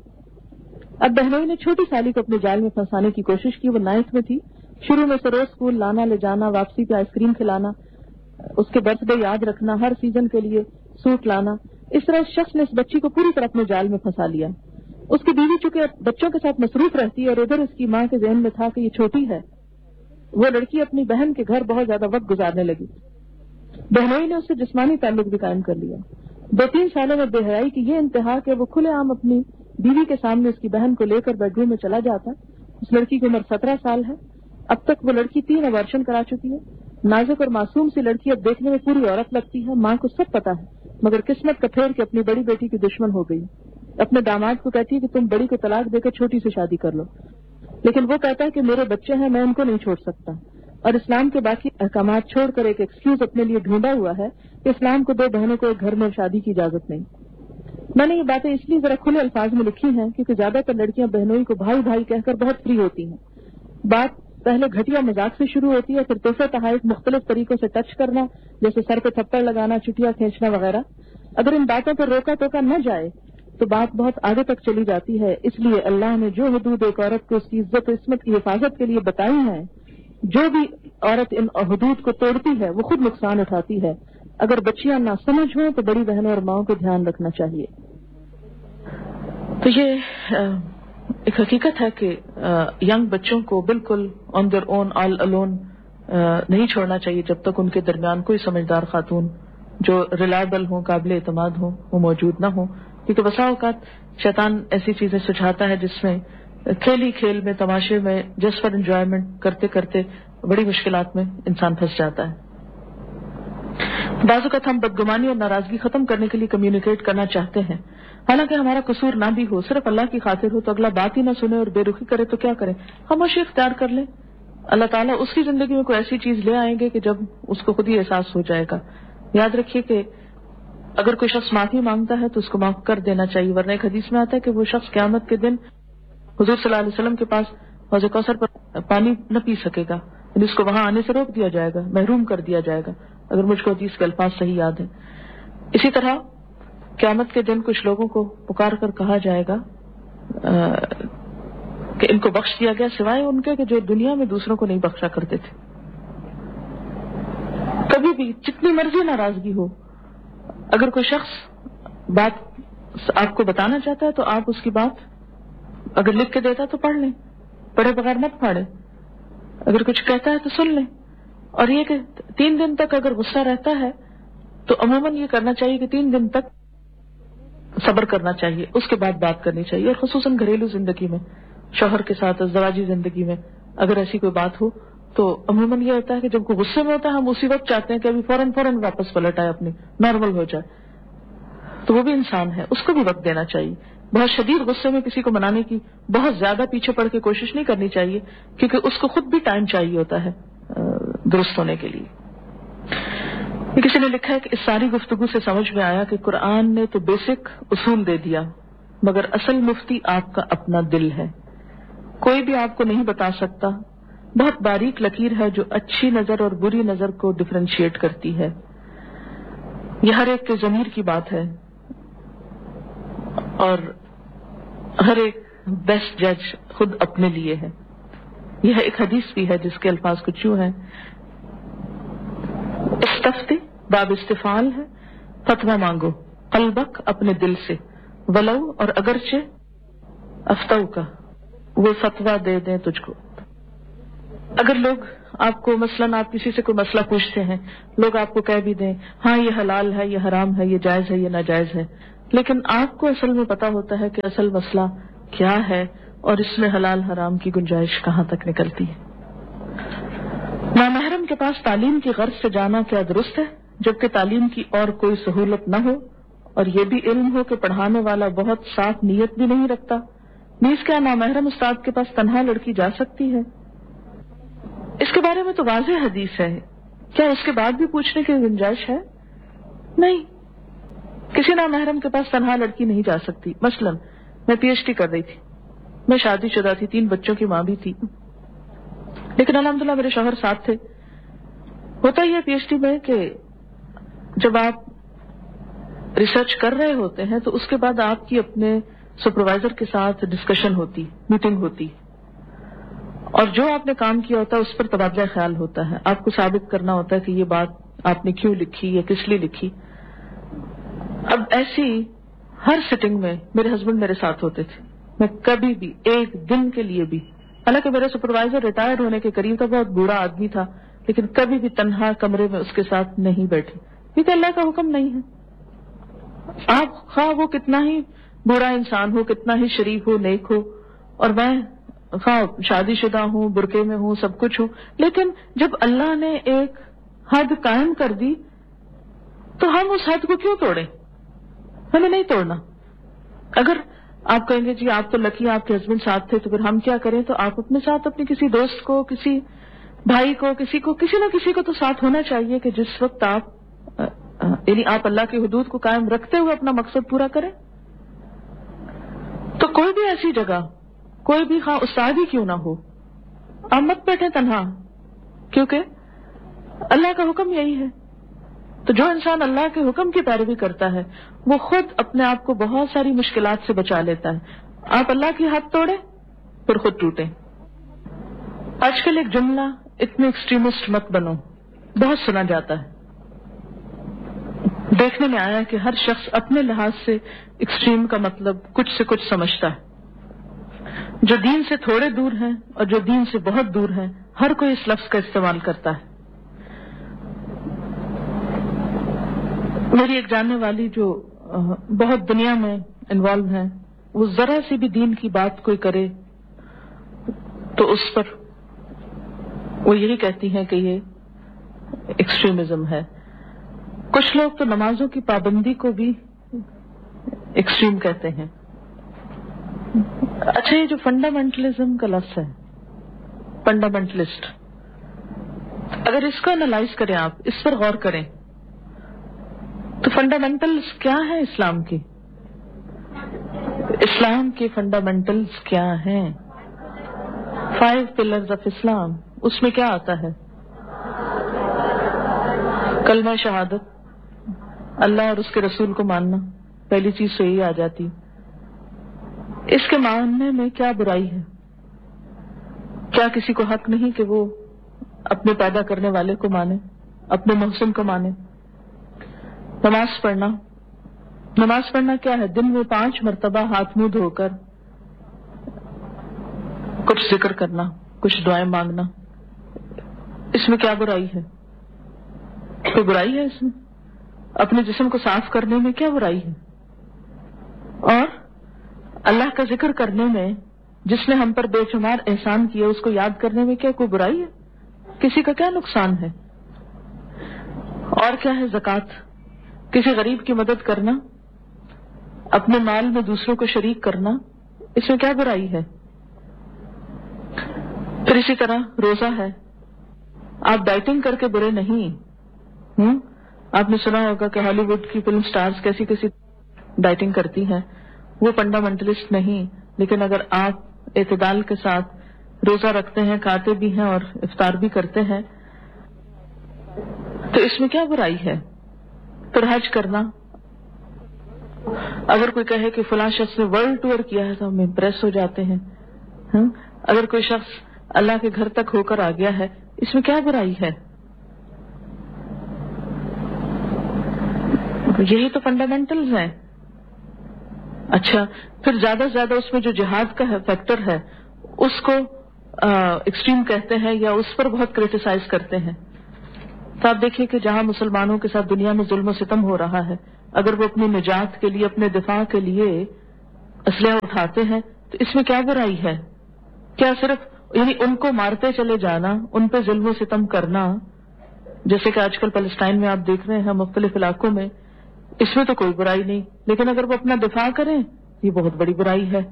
اب بہنوئی نے چھوٹی سالی کو اپنے جال میں پھنسانے کی کوشش کی. وہ نائنتھ میں تھی. شروع میں سے روز اسکول لانا لے جانا, واپسی پہ آئس کریم کھلانا, اس کے برتھ ڈے یاد رکھنا, ہر سیزن کے لیے سوٹ لانا. اس طرح اس شخص نے اس بچی کو پوری طرح اپنے جال میں پھنسا لیا. اس کی بیوی چونکہ بچوں کے ساتھ مصروف رہتی ہے اور ادھر اس کی ماں کے ذہن میں تھا کہ یہ چھوٹی ہے, وہ لڑکی اپنی بہن کے گھر بہت زیادہ وقت گزارنے لگی. بہنوئی نے اس سے جسمانی تعلق بھی قائم کر لیا. دو تین سالوں میں بے حیائی کی یہ انتہا کہ وہ کھلے عام اپنی بیوی کے سامنے اس کی بہن کو لے کر بیڈ روم میں چلا جاتا. اس لڑکی کی عمر سترہ سال ہے. اب تک وہ لڑکی تین ابارشن کرا چکی ہے. نازک اور معصوم سی لڑکی اب دیکھنے میں پوری عورت لگتی ہے. ماں کو سب پتا ہے, مگر قسمت کا پھیر کے اپنی بڑی بیٹی کی دشمن ہو گئی. اپنے داماد کو کہتی ہے کہ تم بڑی کو طلاق دے کر چھوٹی سے شادی کر لو, لیکن وہ کہتا ہے کہ میرے بچے ہیں, میں ان کو نہیں چھوڑ سکتا. اور اسلام کے باقی احکامات چھوڑ کر ایک ایکسکیوز اپنے لیے ڈھونڈا ہوا ہے کہ اسلام کو دو بہنوں کو ایک گھر میں شادی کی اجازت نہیں. میں نے یہ باتیں اس لیے ذرا کھلے الفاظ میں لکھی ہیں کیونکہ زیادہ تر لڑکیاں بہنوئی کو بھائی بھائی کہہ کر بہت فری ہوتی ہیں. بات پہلے گھٹیا مذاق سے شروع ہوتی ہے, پھر تحفے تحائف مختلف طریقوں سے ٹچ کرنا, جیسے سر پہ تھپڑ لگانا, چٹیاں کھینچنا وغیرہ. اگر ان باتوں پر روکا ٹوکا نہ جائے تو بات بہت آگے تک چلی جاتی ہے. اس لیے اللہ نے جو حدود ایک عورت کو اس کی عزت و عصمت کی حفاظت کے لیے بتائی ہیں, جو بھی عورت ان حدود کو توڑتی ہے وہ خود نقصان اٹھاتی ہے. اگر بچیاں نہ سمجھ ہوں تو بڑی بہنوں اور ماؤں کو دھیان رکھنا چاہیے. تو یہ ایک حقیقت ہے کہ ینگ بچوں کو بالکل on their own all alone نہیں چھوڑنا چاہیے جب تک ان کے درمیان کوئی سمجھدار خاتون جو ریلائبل ہوں، قابل اعتماد ہوں، وہ موجود نہ ہوں. کیونکہ بسا اوقات شیطان ایسی چیزیں سجھاتا ہے جس میں کھیلی کھیل میں، تماشے میں، جسٹ فار انجوائمنٹ کرتے کرتے بڑی مشکلات میں انسان پھنس جاتا ہے. بعض اوقات ہم بدگمانی اور ناراضگی ختم کرنے کے لیے کمیونیکیٹ کرنا چاہتے ہیں، حالانکہ ہمارا قصور نہ بھی ہو، صرف اللہ کی خاطر ہو، تو اگلا بات ہی نہ سنے اور بے رخی کرے تو کیا کریں؟ خاموشی اختیار کر لیں. اللہ تعالیٰ اس کی زندگی میں کوئی ایسی چیز لے آئیں گے کہ جب اس کو خود ہی احساس ہو جائے گا. یاد رکھیے کہ اگر کوئی شخص معافی مانگتا ہے تو اس کو معاف کر دینا چاہیے، ورنہ ایک حدیث میں آتا ہے کہ وہ شخص قیامت کے دن حضور صلی اللہ علیہ وسلم کے پاس حوض کوثر پر پانی نہ پی سکے گا، یعنی اس کو وہاں آنے سے روک دیا جائے گا، محروم کر دیا جائے گا، اگر مجھ کو حدیث کے الفاظ صحیح یاد ہے. اسی طرح قیامت کے دن کچھ لوگوں کو پکار کر کہا جائے گا کہ ان کو بخش دیا گیا سوائے ان کے کہ جو دنیا میں دوسروں کو نہیں بخشا کرتے تھے. کبھی بھی جتنی مرضی ناراضگی ہو، اگر کوئی شخص بات آپ کو بتانا چاہتا ہے تو آپ اس کی بات اگر لکھ کے دیتا تو پڑھ لیں، پڑھے بغیر مت پھاڑے. اگر کچھ کہتا ہے تو سن لیں. اور یہ کہ تین دن تک اگر غصہ رہتا ہے تو عموماً یہ کرنا چاہیے کہ تین دن تک صبر کرنا چاہیے، اس کے بعد بات کرنی چاہیے. اور خصوصاً گھریلو زندگی میں، شوہر کے ساتھ ازدواجی زندگی میں اگر ایسی کوئی بات ہو تو عموماً یہ ہوتا ہے کہ جب کوئی غصے میں ہوتا ہے ہم اسی وقت چاہتے ہیں کہ ابھی فوراً فوراً واپس پلٹ آئے، اپنی نارمل ہو جائے. تو وہ بھی انسان ہے، اس کو بھی وقت دینا چاہیے. بہت شدید غصے میں کسی کو منانے کی بہت زیادہ پیچھے پڑ کے کوشش نہیں کرنی چاہیے، کیونکہ اس کو خود بھی ٹائم چاہیے ہوتا ہے درست ہونے کے لیے. کسی نے لکھا ہے کہ اس ساری گفتگو سے سمجھ میں آیا کہ قرآن نے تو بیسک اصول دے دیا، مگر اصل مفتی آپ کا اپنا دل ہے. کوئی بھی آپ کو نہیں بتا سکتا. بہت باریک لکیر ہے جو اچھی نظر اور بری نظر کو ڈفرینشیٹ کرتی ہے. یہ ہر ایک کے ضمیر کی بات ہے اور ہر ایک بیسٹ جج خود اپنے لیے ہے. یہ ایک حدیث بھی ہے جس کے الفاظ کچھ یوں ہیں: استفتی باب استفال ہے، فتویٰ مانگو قلبک اپنے دل سے، ولو اور اگرچہ افتو کا وہ فتویٰ دے دیں تجھ کو. اگر لوگ آپ کو مثلاً آپ کسی سے کوئی مسئلہ پوچھتے ہیں، لوگ آپ کو کہہ بھی دیں ہاں یہ حلال ہے، یہ حرام ہے، یہ جائز ہے، یہ ناجائز ہے، لیکن آپ کو اصل میں پتا ہوتا ہے کہ اصل مسئلہ کیا ہے اور اس میں حلال حرام کی گنجائش کہاں تک نکلتی ہے. نامحرم کے پاس تعلیم کی غرض سے جانا کیا درست ہے جبکہ تعلیم کی اور کوئی سہولت نہ ہو اور یہ بھی علم ہو کہ پڑھانے والا بہت صاف نیت بھی نہیں رکھتا؟ نیز کیا نامحرم استاد کے پاس تنہا لڑکی جا سکتی ہے؟ اس کے بارے میں تو واضح حدیث ہے. کیا اس کے بعد بھی پوچھنے کی گنجائش ہے؟ نہیں. کسی نامحرم کے پاس تنہا لڑکی نہیں جا سکتی. مثلا میں پی ایچ ڈی کر رہی تھی، میں شادی شدہ تھی، تین بچوں کی ماں بھی تھی، لیکن الحمدللہ میرے شوہر ساتھ تھے. ہوتا ہی ہے پی ایچ ڈی میں کہ جب آپ ریسرچ کر رہے ہوتے ہیں تو اس کے بعد آپ کی اپنے سپروائزر کے ساتھ ڈسکشن ہوتی، میٹنگ ہوتی، اور جو آپ نے کام کیا ہوتا ہے اس پر تبادلہ خیال ہوتا ہے. آپ کو ثابت کرنا ہوتا ہے کہ یہ بات آپ نے کیوں لکھی یا کس لیے لکھی. اب ایسی ہر سٹنگ میں میرے ہسبینڈ میرے ساتھ ہوتے تھے. میں کبھی بھی ایک دن کے لیے بھی، حالانکہ میرا سپروائزر ریٹائر ہونے کے قریب تھا، بہت بوڑھا آدمی تھا، لیکن کبھی بھی تنہا کمرے میں اس کے ساتھ نہیں بیٹھی، کیونکہ اللہ کا حکم نہیں ہے. آپ خواہ وہ کتنا ہی بوڑھا انسان ہو، کتنا ہی شریف ہو، نیک ہو، اور میں خواہ شادی شدہ ہوں، برقعے میں ہوں، سب کچھ ہوں، لیکن جب اللہ نے ایک حد قائم کر دی تو ہم اس حد کو کیوں توڑیں؟ ہمیں نہیں توڑنا. اگر آپ کہیں گے جی آپ تو لکی آپ کے ہسبینڈ ساتھ تھے تو پھر ہم کیا کریں، تو آپ اپنے ساتھ اپنے کسی دوست کو، کسی بھائی کو، کسی کو کسی نہ کسی کو تو ساتھ ہونا چاہیے کہ جس وقت آپ یعنی آپ اللہ کی حدود کو قائم رکھتے ہوئے اپنا مقصد پورا کریں. تو کوئی بھی ایسی جگہ، کوئی بھی خواہ استاد ہی کیوں نہ ہو، آپ مت بیٹھیں تنہا، کیونکہ اللہ کا حکم یہی ہے. تو جو انسان اللہ کے حکم کی پیروی کرتا ہے وہ خود اپنے آپ کو بہت ساری مشکلات سے بچا لیتا ہے. آپ اللہ کی حد توڑیں پھر خود ٹوٹیں. آج کل ایک جملہ اتنے ایکسٹریمسٹ مت بنو، بہت سنا جاتا ہے. دیکھنے میں آیا کہ ہر شخص اپنے لحاظ سے ایکسٹریم کا مطلب کچھ سے کچھ سمجھتا ہے. جو دین سے تھوڑے دور ہیں اور جو دین سے بہت دور ہیں، ہر کوئی اس لفظ کا استعمال کرتا ہے. میری ایک جاننے والی جو بہت دنیا میں انوالو ہے، وہ ذرا سی بھی دین کی بات کوئی کرے تو اس پر وہ یہی کہتی ہیں کہ یہ ایکسٹریمزم ہے. کچھ لوگ تو نمازوں کی پابندی کو بھی ایکسٹریم کہتے ہیں. اچھا، یہ جو فنڈامنٹلزم کا لفظ ہے، فنڈامنٹلسٹ، اگر اس کو انالائز کریں، آپ اس پر غور کریں تو فنڈامنٹلز کیا ہے اسلام کی؟ اسلام کے فنڈامنٹلز کیا ہیں؟ فائیو پلرز آف اسلام، اس میں کیا آتا ہے؟ کلمہ شہادت، اللہ اور اس کے رسول کو ماننا، پہلی چیز تو یہی آ جاتی. اس کے ماننے میں کیا برائی ہے؟ کیا کسی کو حق نہیں کہ وہ اپنے پیدا کرنے والے کو مانے، اپنے محسن کو مانے؟ نماز پڑھنا، نماز پڑھنا کیا ہے؟ دن میں پانچ مرتبہ ہاتھ منہ دھو کر کچھ ذکر کرنا، کچھ دعائیں مانگنا. اس میں کیا برائی ہے؟ کوئی برائی ہے اس میں؟ اپنے جسم کو صاف کرنے میں کیا برائی ہے؟ اور اللہ کا ذکر کرنے میں، جس نے ہم پر بے شمار احسان کیے، اس کو یاد کرنے میں کیا کوئی برائی ہے؟ کسی کا کیا نقصان ہے؟ اور کیا ہے زکوٰۃ؟ کسی غریب کی مدد کرنا، اپنے مال میں دوسروں کو شریک کرنا، اس میں کیا برائی ہے؟ پھر اسی طرح روزہ ہے. آپ ڈائٹنگ کر کے برے نہیں. ہوں آپ نے سنا ہوگا کہ ہالی ووڈ کی فلم سٹارز کیسی کیسی ڈائٹنگ کرتی ہیں. وہ فنڈامنٹلسٹ نہیں، لیکن اگر آپ اعتدال کے ساتھ روزہ رکھتے ہیں، کھاتے بھی ہیں اور افطار بھی کرتے ہیں، تو اس میں کیا برائی ہے؟ پھر حج کرنا، اگر کوئی کہے کہ فلاں شخص نے ورلڈ ٹور کیا ہے تو ہم امپریس ہو جاتے ہیں. ہاں اگر کوئی شخص اللہ کے گھر تک ہو کر آ گیا ہے، اس میں کیا برائی ہے؟ یہی تو فنڈامنٹلز ہیں. اچھا، پھر زیادہ سے زیادہ اس میں جو جہاد کا فیکٹر ہے اس کو ایکسٹریم کہتے ہیں یا اس پر بہت کریٹیسائز کرتے ہیں. تو آپ دیکھیے کہ جہاں مسلمانوں کے ساتھ دنیا میں ظلم و ستم ہو رہا ہے، اگر وہ اپنی نجات کے لیے، اپنے دفاع کے لیے اسلحہ اٹھاتے ہیں تو اس میں کیا برائی ہے؟ کیا صرف یعنی ان کو مارتے چلے جانا، ان پہ ظلم و ستم کرنا، جیسے کہ آج کل فلسطین میں آپ دیکھ رہے ہیں مختلف علاقوں میں، اس میں تو کوئی برائی نہیں، لیکن اگر وہ اپنا دفاع کریں یہ بہت بڑی برائی ہے.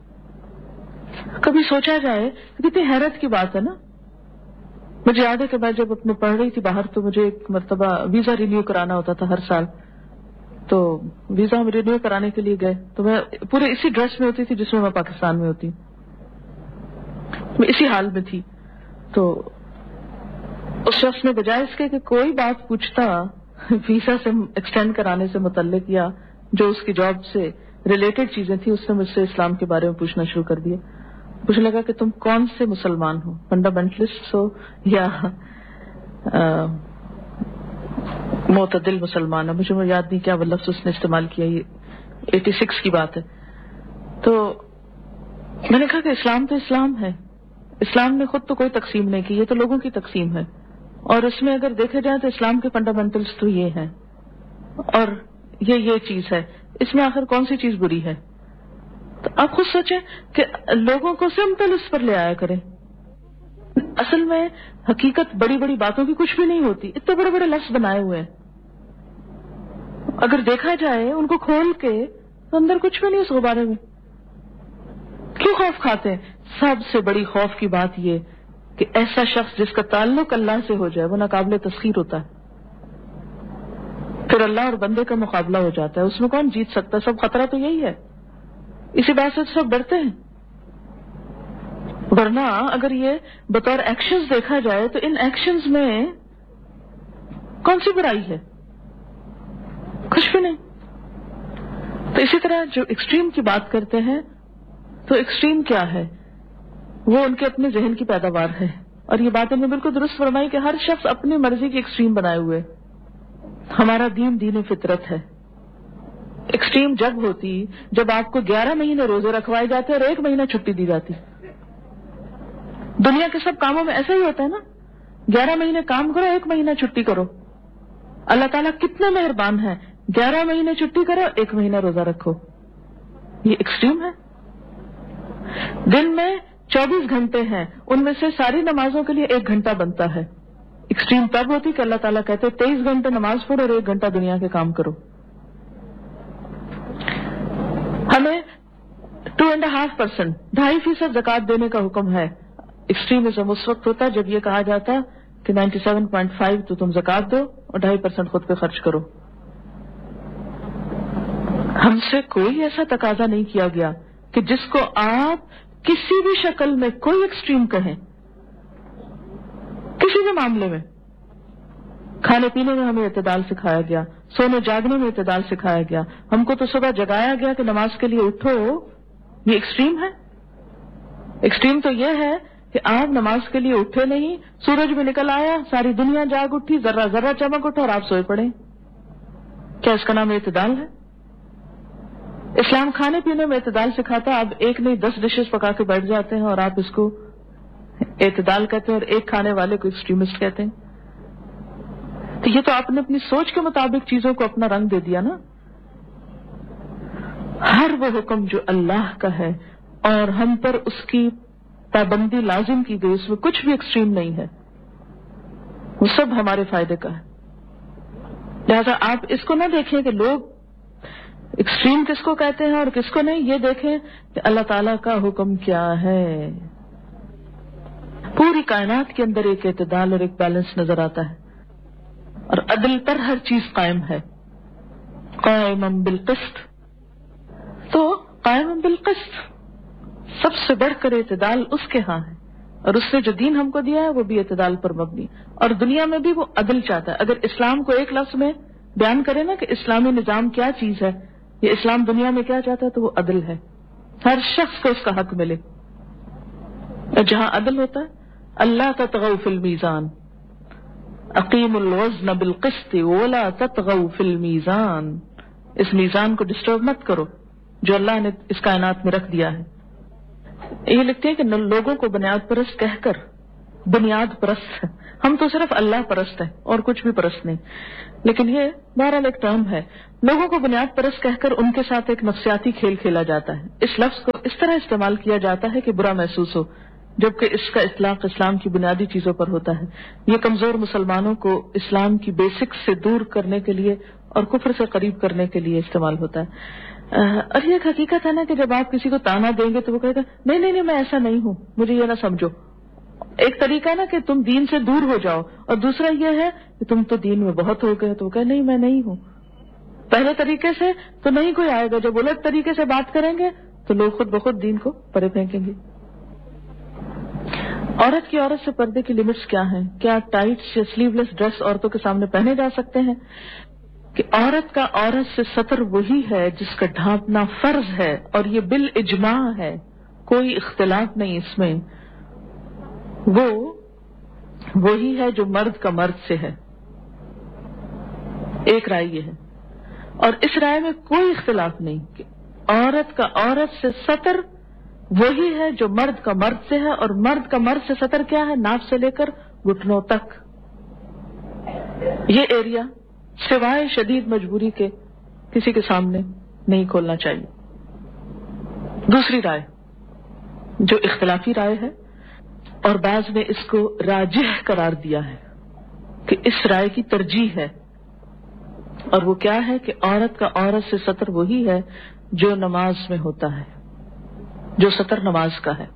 کبھی سوچا جائے کتنی حیرت کی بات ہے نا. مجھے یاد ہے کہ میں جب اپنے پڑھ رہی تھی باہر تو مجھے ایک مرتبہ ویزا رینیو کرانا ہوتا تھا ہر سال. تو ویزا ہم رینیو کرانے کے لیے گئے تو میں پورے اسی ڈریس میں ہوتی تھی جس میں میں پاکستان میں ہوتی، میں اسی حال میں تھی. تو اس شخص نے بجائے اس کے کہ کوئی بات پوچھتا ویزا سے ایکسٹینڈ کرانے سے متعلق یا جو اس کی جاب سے ریلیٹڈ چیزیں تھیں، اس نے مجھ سے اسلام کے بارے میں پوچھنا شروع کر دیا. مجھے لگا کہ تم کون سے مسلمان ہو، فنڈامنٹلسٹ ہو یا معتدل مسلمان ہے؟ مجھے یاد نہیں کیا وہ لفظ اس نے استعمال کیا، یہ ایٹی سکس کی بات ہے. تو میں نے کہا کہ اسلام تو اسلام ہے، اسلام نے خود تو کوئی تقسیم نہیں کی، یہ تو لوگوں کی تقسیم ہے، اور اس میں اگر دیکھا جائے تو اسلام کے فنڈامنٹلز تو یہ ہیں اور یہ یہ چیز ہے، اس میں آخر کون سی چیز بری ہے؟ تو آپ خود سوچیں کہ لوگوں کو سمپل اس پر لے آیا کریں. اصل میں حقیقت بڑی بڑی باتوں کی کچھ بھی نہیں ہوتی، اتنے بڑے بڑے لفظ بنائے ہوئے ہیں، اگر دیکھا جائے ان کو کھول کے تو اندر کچھ بھی نہیں اس غبارے میں. کیوں خوف کھاتے ہیں؟ سب سے بڑی خوف کی بات یہ کہ ایسا شخص جس کا تعلق اللہ سے ہو جائے وہ ناقابل تسخیر ہوتا ہے، پھر اللہ اور بندے کا مقابلہ ہو جاتا ہے، اس میں کون جیت سکتا ہے؟ سب خطرہ تو یہی ہے، اسی بات سے سب ڈرتے ہیں. ورنہ اگر یہ بطور ایکشنز دیکھا جائے تو ان ایکشنز میں کون سی برائی ہے؟ کچھ بھی نہیں. تو اسی طرح جو ایکسٹریم کی بات کرتے ہیں تو ایکسٹریم کیا ہے؟ وہ ان کے اپنے ذہن کی پیداوار ہے، اور یہ بات ہم نے بالکل درست فرمائی کہ ہر شخص اپنی مرضی کی ایکسٹریم بنائے ہوئے. ہمارا دین دین فطرت ہے. ایکسٹریم جب ہوتی جب آپ کو گیارہ مہینے روزے رکھوائے جاتے اور ایک مہینہ چھٹی دی جاتی. دنیا کے سب کاموں میں ایسا ہی ہوتا ہے نا, گیارہ مہینے کام کرو, ایک مہینہ چھٹی کرو. اللہ تعالیٰ کتنے مہربان ہیں, گیارہ مہینے چھٹی کرو, ایک مہینہ روزہ رکھو. یہ ایکسٹریم ہے. دن میں چوبیس گھنٹے ہیں, ان میں سے ساری نمازوں کے لیے ایک گھنٹہ بنتا ہے. ایکسٹریم تب ہوتی کہ اللہ تعالیٰ کہتے تیئیس گھنٹے نماز پڑھو اور ایک گھنٹہ دنیا کے کام کرو. ہمیں ٹو اینڈ ہاف پرسینٹ ڈھائی فیصد زکوٰۃ دینے کا حکم ہے. ایکسٹریمزم اس وقت ہوتا ہے جب یہ کہا جاتا کہ نائنٹی سیون پوائنٹ فائیو تو تم زکوٰۃ دو اور ڈھائی پرسینٹ خود پہ خرچ کرو. ہم سے کوئی ایسا تقاضا نہیں کیا گیا کہ جس کو آپ کسی بھی شکل میں کوئی ایکسٹریم کہیں, کسی بھی معاملے میں. کھانے پینے میں ہمیں اعتدال سکھایا گیا, سونے جاگنے میں اعتدال سکھایا گیا. ہم کو تو صبح جگایا گیا کہ نماز کے لیے اٹھو. یہ ایکسٹریم ہے. ایکسٹریم تو یہ ہے کہ آپ نماز کے لیے اٹھے نہیں, سورج بھی نکل آیا, ساری دنیا جاگ اٹھی, ذرہ ذرہ چمک اٹھا اور آپ سوئے پڑے. کیا اس کا نام اعتدال ہے؟ اسلام کھانے پینے میں اعتدال سکھاتا. آپ ایک نہیں دس ڈشز پکا کے بیٹھ جاتے ہیں اور آپ اس کو اعتدال کہتے ہیں اور ایک کھانے والے کو ایکسٹریمسٹ کہتے ہیں. تو یہ تو آپ نے اپنی سوچ کے مطابق چیزوں کو اپنا رنگ دے دیا نا. ہر وہ حکم جو اللہ کا ہے اور ہم پر اس کی پابندی لازم کی گئی, اس میں کچھ بھی ایکسٹریم نہیں ہے, وہ سب ہمارے فائدے کا ہے. لہذا آپ اس کو نہ دیکھیں کہ لوگ ایکسٹریم کس کو کہتے ہیں اور کس کو نہیں, یہ دیکھیں کہ اللہ تعالیٰ کا حکم کیا ہے. پوری کائنات کے اندر ایک اعتدال اور ایک بیلنس نظر آتا ہے اور عدل پر ہر چیز قائم ہے. قائم بالقسط, تو قائم بالقسط سب سے بڑھ کر اعتدال اس کے ہاں ہے, اور اس نے جو دین ہم کو دیا ہے وہ بھی اعتدال پر مبنی, اور دنیا میں بھی وہ عدل چاہتا ہے. اگر اسلام کو ایک لفظ میں بیان کرے نا کہ اسلامی نظام کیا چیز ہے, یہ اسلام دنیا میں کیا چاہتا ہے, تو وہ عدل ہے. ہر شخص کو اس کا حق ملے. اور جہاں عدل ہوتا ہے, اللہ تطغوا فی المیزان, اقیم الوزن بالقسط ولا تطغوا فی المیزان, اس میزان کو ڈسٹرب مت کرو جو اللہ نے اس کائنات میں رکھ دیا ہے. یہ لکھتے ہیں کہ لوگوں کو بنیاد پرست کہہ کر بنیاد پرست ہے, ہم تو صرف اللہ پرست ہیں اور کچھ بھی پرست نہیں. لیکن یہ بہرحال ایک ٹرم ہے. لوگوں کو بنیاد پرست کہہ کر ان کے ساتھ ایک نفسیاتی کھیل کھیلا جاتا ہے. اس لفظ کو اس طرح استعمال کیا جاتا ہے کہ برا محسوس ہو, جبکہ اس کا اطلاق اسلام کی بنیادی چیزوں پر ہوتا ہے. یہ کمزور مسلمانوں کو اسلام کی بیسکس سے دور کرنے کے لیے اور کفر سے قریب کرنے کے لیے استعمال ہوتا ہے. اور یہ ایک حقیقت ہے نا کہ جب آپ کسی کو تانا دیں گے تو وہ کہے گا نہیں نہیں نہیں میں ایسا نہیں ہوں, مجھے یہ نہ سمجھو. ایک طریقہ ہے نا کہ تم دین سے دور ہو جاؤ, اور دوسرا یہ ہے کہ تم تو دین میں بہت ہو گئے, تو وہ کہے نہیں میں نہیں ہوں. پہلے طریقے سے تو نہیں کوئی آئے گا, جب الٹ طریقے سے بات کریں گے تو لوگ خود بخود دین کو پرے پھینکیں گے. عورت کی عورت سے پردے کی لمٹس کیا ہیں؟ کیا ٹائٹس یا سلیو لیس ڈریس عورتوں کے سامنے پہنے جا سکتے ہیں؟ کہ عورت کا عورت سے ستر وہی ہے جس کا ڈھانپنا فرض ہے, اور یہ بالاجماع ہے, کوئی اختلاف نہیں اس میں. وہ وہی ہے جو مرد کا مرد سے ہے. ایک رائے یہ ہے, اور اس رائے میں کوئی اختلاف نہیں کہ عورت کا عورت سے ستر وہی ہے جو مرد کا مرد سے ہے, اور مرد کا مرد سے ستر کیا ہے؟ ناف سے لے کر گھٹنوں تک. یہ ایریا سوائے شدید مجبوری کے کسی کے سامنے نہیں کھولنا چاہیے. دوسری رائے جو اختلافی رائے ہے, اور بعض نے اس کو راجح قرار دیا ہے کہ اس رائے کی ترجیح ہے, اور وہ کیا ہے کہ عورت کا عورت سے ستر وہی ہے جو نماز میں ہوتا ہے, جو ستر نماز کا ہے.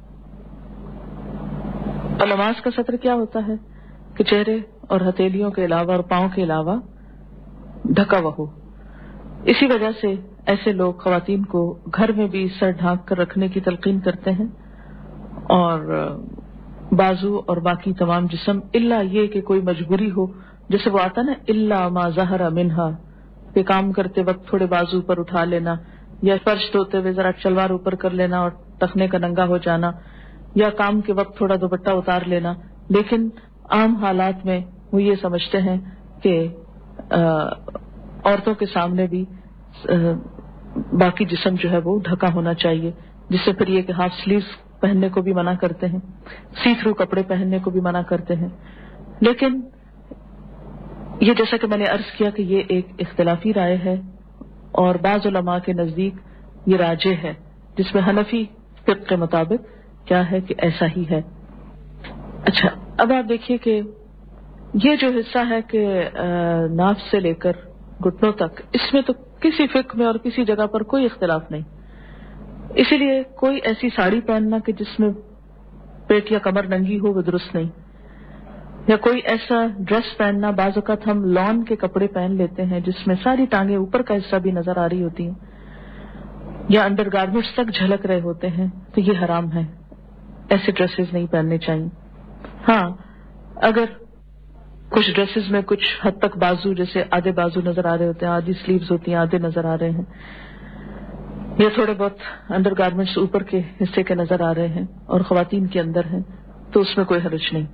اور نماز کا ستر کیا ہوتا ہے کہ چہرے اور ہتھیلیوں کے علاوہ اور پاؤں کے علاوہ ڈھکا ہوا ہو. اسی وجہ سے ایسے لوگ خواتین کو گھر میں بھی سر ڈھانک کر رکھنے کی تلقین کرتے ہیں, اور بازو اور باقی تمام جسم, الا یہ کہ کوئی مجبوری ہو, جیسے وہ آتا نا الا ما ظہر منہا, کہ کام کرتے وقت تھوڑے بازو پر اٹھا لینا, یا فرش دھوتے ہوئے ذرا شلوار اوپر کر لینا اور ٹخنے کا ننگا ہو جانا, یا کام کے وقت تھوڑا دوپٹہ اتار لینا. لیکن عام حالات میں وہ یہ سمجھتے ہیں کہ عورتوں کے سامنے بھی باقی جسم جو ہے وہ ڈھکا ہونا چاہیے، جس سے پھر یہ کہ ہاف سلیوز پہننے کو بھی منع کرتے ہیں، سی تھرو کپڑے پہننے کو بھی منع کرتے ہیں. لیکن یہ جیسا کہ میں نے عرض کیا کہ یہ ایک اختلافی رائے ہے، اور بعض علماء کے نزدیک یہ راجح ہے، جس میں حنفی فقہ کے مطابق کیا ہے کہ ایسا ہی ہے. اچھا، اب آپ دیکھیے کہ یہ جو حصہ ہے کہ ناف سے لے کر گھٹنوں تک، اس میں تو کسی فقہ میں اور کسی جگہ پر کوئی اختلاف نہیں. اسی لیے کوئی ایسی ساڑی پہننا کہ جس میں پیٹ یا کمر ننگی ہو وہ درست نہیں، یا کوئی ایسا ڈریس پہننا، بعض اوقات ہم لان کے کپڑے پہن لیتے ہیں جس میں ساری ٹانگیں اوپر کا حصہ بھی نظر آ رہی ہوتی ہیں یا انڈر گارمنٹس تک جھلک رہے ہوتے ہیں، تو یہ حرام ہے، ایسے ڈریسز نہیں پہننے چاہیے. ہاں، اگر کچھ ڈریسز میں کچھ حد تک بازو، جیسے آدھے بازو نظر آ رہے ہوتے ہیں، آدھی سلیوز ہوتی ہیں، آدھے نظر آ رہے ہیں، یا تھوڑے بہت انڈر گارمنٹس اوپر کے حصے کے نظر آ رہے ہیں اور خواتین کے اندر ہیں، تو اس میں کوئی حرج نہیں.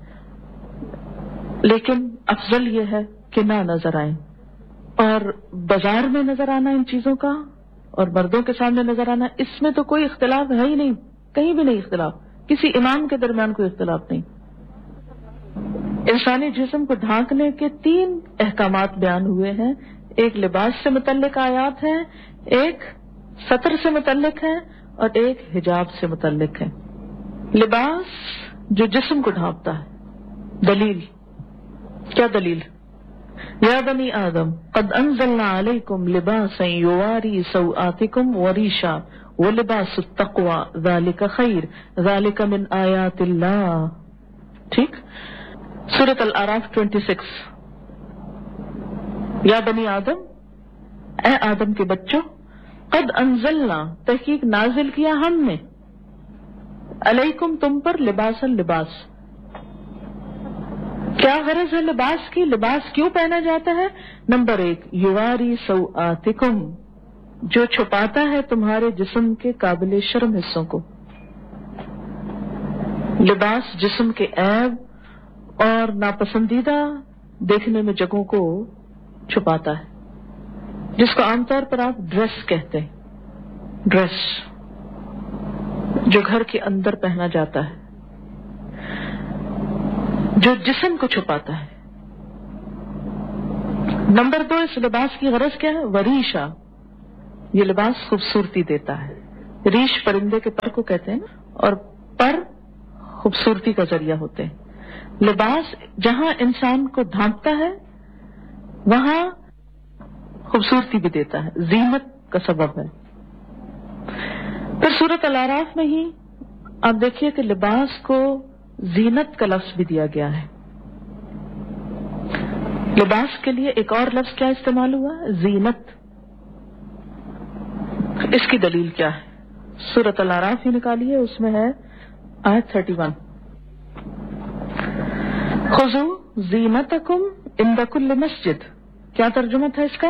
لیکن افضل یہ ہے کہ نہ نظر آئیں. اور بازار میں نظر آنا ان چیزوں کا اور مردوں کے سامنے نظر آنا، اس میں تو کوئی اختلاف ہے ہی نہیں، کہیں بھی نہیں اختلاف، کسی امام کے درمیان کوئی اختلاف نہیں. انسانی جسم کو ڈھانکنے کے تین احکامات بیان ہوئے ہیں، ایک لباس سے متعلق آیات ہیں، ایک ستر سے متعلق ہے، اور ایک حجاب سے متعلق ہے. لباس جو جسم کو ڈھانپتا ہے، دلیل کیا دلیل؟ یا بنی آدم قد انزلنا علیکم لباسا یواری سوآتکم وریشا ولباس التقوی ذالک خیر ذالک من آیات اللہ. ٹھیک، سورۃ الاعراف چھبیس. یا بنی آدم، اے آدم کے بچوں، قد انزلنا تحقیق نازل کیا ہم نے، علیکم تم پر، لباسا لباس. کیا غرض ہے لباس کی؟ لباس کیوں پہنا جاتا ہے؟ نمبر ایک، یواری سوآتکم، جو چھپاتا ہے تمہارے جسم کے قابل شرم حصوں کو. لباس جسم کے عیب اور ناپسندیدہ دیکھنے میں جگہوں کو چھپاتا ہے، جس کو عام طور پر آپ ڈریس کہتے ہیں. ڈریس جو گھر کے اندر پہنا جاتا ہے، جو جسم کو چھپاتا ہے. نمبر دو، اس لباس کی غرض کیا ہے؟ وریشا، یہ لباس خوبصورتی دیتا ہے. ریش پرندے کے پر کو کہتے ہیں، اور پر خوبصورتی کا ذریعہ ہوتے ہیں. لباس جہاں انسان کو ڈھانپتا ہے وہاں خوبصورتی بھی دیتا ہے، زینت کا سبب ہے. پھر سورۃ الاعراف میں ہی آپ دیکھیے کہ لباس کو زینت کا لفظ بھی دیا گیا ہے. لباس کے لیے ایک اور لفظ کیا استعمال ہوا؟ زینت. اس کی دلیل کیا ہے؟ سورۃ الاعراف ہی نکالیے، اس میں ہے آیت اکتیس. خذوا زینتکم عند کل مسجد. کیا ترجمہ تھا اس کا؟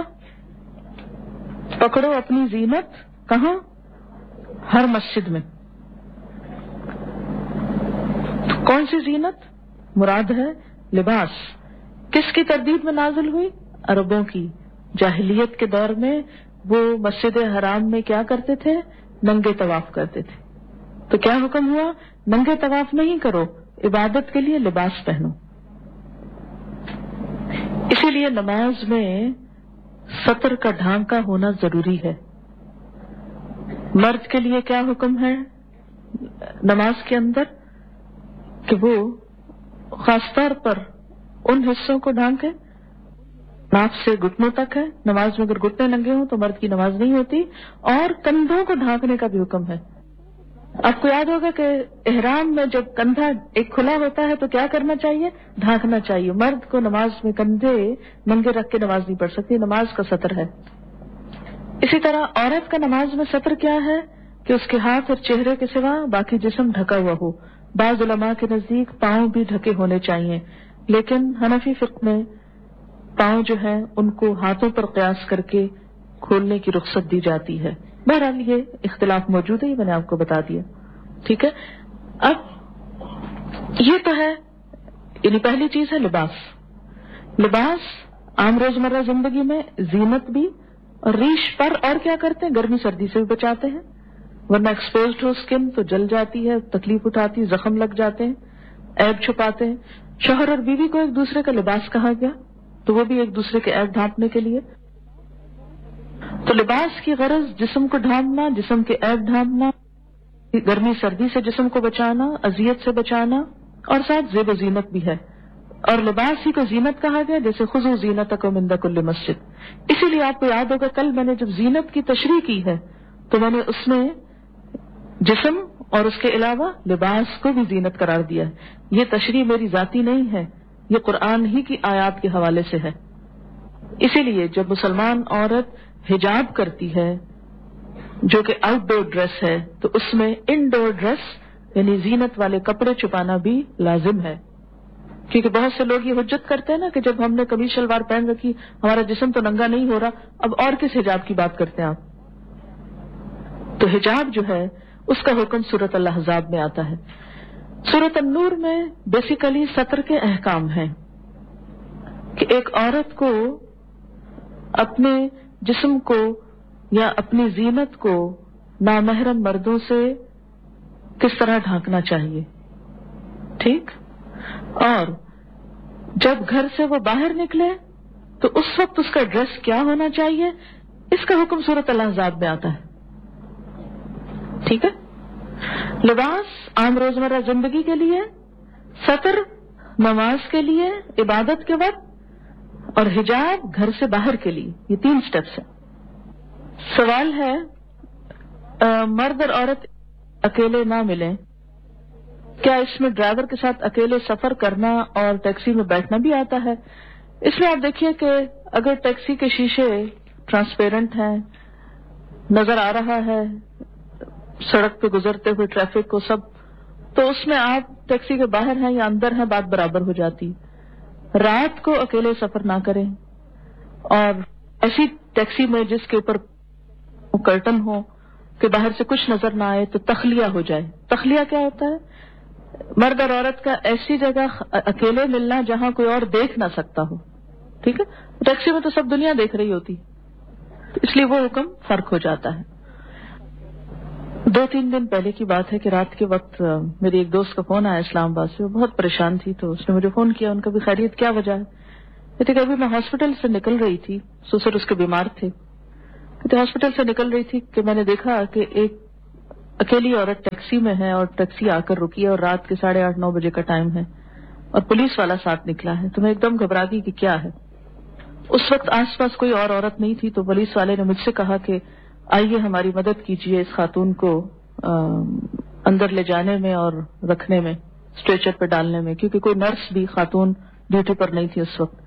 پکڑو اپنی زینت، کہاں؟ ہر مسجد میں. کون سی زینت مراد ہے؟ لباس. کس کی تردید میں نازل ہوئی؟ عربوں کی. جاہلیت کے دور میں وہ مسجد حرام میں کیا کرتے تھے؟ ننگے طواف کرتے تھے. تو کیا حکم ہوا؟ ننگے طواف نہیں کرو، عبادت کے لیے لباس پہنو. اسی لیے نماز میں سطر کا ڈھانکا ہونا ضروری ہے. مرد کے لیے کیا حکم ہے نماز کے اندر؟ کہ وہ خاص طور پر ان حصوں کو ڈھانکے ناف سے گھٹنوں تک ہے. نماز میں اگر گھٹنے ننگے ہوں تو مرد کی نماز نہیں ہوتی. اور کندھوں کو ڈھانکنے کا بھی حکم ہے. آپ کو یاد ہوگا کہ احرام میں جب کندھا ایک کھلا ہوتا ہے تو کیا کرنا چاہیے؟ ڈھانکنا چاہیے. مرد کو نماز میں کندھے ننگے رکھ کے نماز نہیں پڑھ سکتی، نماز کا سطر ہے. اسی طرح عورت کا نماز میں سطر کیا ہے؟ کہ اس کے ہاتھ اور چہرے کے سوا باقی جسم ڈھکا ہوا ہو. بعض علماء کے نزدیک پاؤں بھی ڈھکے ہونے چاہیے، لیکن حنفی فقہ میں پاؤں جو ہیں ان کو ہاتھوں پر قیاس کر کے کھولنے کی رخصت دی جاتی ہے. بہرحال یہ اختلاف موجود ہے، یہ میں نے آپ کو بتا دیا. ٹھیک ہے، اب یہ تو ہے، یعنی پہلی چیز ہے لباس. لباس عام روزمرہ زندگی میں زینت بھی، اور ریش پر اور کیا کرتے ہیں، گرمی سردی سے بھی بچاتے ہیں، ورنہ ایکسپوزڈ ہو اسکن تو جل جاتی ہے، تکلیف اٹھاتی، زخم لگ جاتے ہیں، عیب چھپاتے ہیں۔ شوہر اور بیوی کو ایک دوسرے کا لباس کہا گیا، تو وہ بھی ایک دوسرے کے عیب ڈھانپنے کے لیے۔ تو لباس کی غرض جسم کو ڈھانپنا، جسم کے عیب ڈھانپنا، گرمی سردی سے جسم کو بچانا، اذیت سے بچانا، اور ساتھ زیب و زینت بھی ہے۔ اور لباس ہی کو زینت کہا گیا، جیسے خذوا زینتکم عند کل مسجد۔ اسی لیے آپ کو یاد ہوگا کل میں نے جب زینت کی تشریح کی ہے تو میں نے اس میں جسم اور اس کے علاوہ لباس کو بھی زینت قرار دیا ہے۔ یہ تشریح میری ذاتی نہیں ہے، یہ قرآن ہی کی آیات کے حوالے سے ہے۔ اسی لیے جب مسلمان عورت حجاب کرتی ہے جو کہ آؤٹ ڈور ڈریس ہے، تو اس میں ان ڈور ڈریس یعنی زینت والے کپڑے چھپانا بھی لازم ہے، کیونکہ بہت سے لوگ یہ حجت کرتے ہیں نا کہ جب ہم نے قمیص شلوار پہن رکھی ہمارا جسم تو ننگا نہیں ہو رہا، اب اور کس حجاب کی بات کرتے ہیں آپ؟ تو حجاب جو ہے اس کا حکم سورۃ الاحزاب میں آتا ہے۔ سورۃ النور میں بیسیکلی ستر کے احکام ہیں کہ ایک عورت کو اپنے جسم کو یا اپنی زینت کو نامحرم مردوں سے کس طرح ڈھانکنا چاہیے، ٹھیک؟ اور جب گھر سے وہ باہر نکلے تو اس وقت اس کا ڈریس کیا ہونا چاہیے، اس کا حکم سورۃ الاحزاب میں آتا ہے، ٹھیک ہے؟ لباس عام روزمرہ زندگی کے لیے، ستر نماز کے لیے عبادت کے وقت، اور حجاب گھر سے باہر کے لیے، یہ تین سٹیپس ہیں۔ سوال ہے آ, مرد اور عورت اکیلے نہ ملیں، کیا اس میں ڈرائیور کے ساتھ اکیلے سفر کرنا اور ٹیکسی میں بیٹھنا بھی آتا ہے؟ اس میں آپ دیکھیے کہ اگر ٹیکسی کے شیشے ٹرانسپیرنٹ ہیں، نظر آ رہا ہے سڑک پہ گزرتے ہوئے ٹریفک کو سب، تو اس میں آپ ٹیکسی کے باہر ہیں یا اندر ہیں بات برابر ہو جاتی۔ رات کو اکیلے سفر نہ کریں، اور ایسی ٹیکسی میں جس کے اوپر کرٹن ہو کہ باہر سے کچھ نظر نہ آئے تو تخلیہ ہو جائے۔ تخلیہ کیا ہوتا ہے؟ مرد اور عورت کا ایسی جگہ اکیلے ملنا جہاں کوئی اور دیکھ نہ سکتا ہو، ٹھیک ہے؟ ٹیکسی میں تو سب دنیا دیکھ رہی ہوتی، اس لیے وہ حکم فرق ہو جاتا ہے۔ دو تین دن پہلے کی بات ہے کہ رات کے وقت میری ایک دوست کا فون آیا اسلام آباد سے، وہ بہت پریشان تھی، تو اس نے مجھے فون کیا، ان کا بھی خیریت کیا وجہ ہے؟ کہتے کہ ابھی میں ہاسپٹل سے نکل رہی تھی، سسر اس کے بیمار تھے، کہتے ہاسپٹل سے نکل رہی تھی کہ میں نے دیکھا کہ ایک اکیلی عورت ٹیکسی میں ہے اور ٹیکسی آ کر رکی ہے اور رات کے ساڑھے آٹھ نو بجے کا ٹائم ہے اور پولیس والا ساتھ نکلا ہے، تو میں ایک دم گھبرا گئی کہ کیا ہے۔ اس وقت آس پاس کوئی اور عورت نہیں تھی، تو پولیس والے نے مجھ سے کہا کہ آئیے ہماری مدد کیجیے اس خاتون کو اندر لے جانے میں اور رکھنے میں، اسٹریچر پہ ڈالنے میں، کیونکہ کوئی نرس بھی خاتون ڈیوٹی پر نہیں تھی اس وقت۔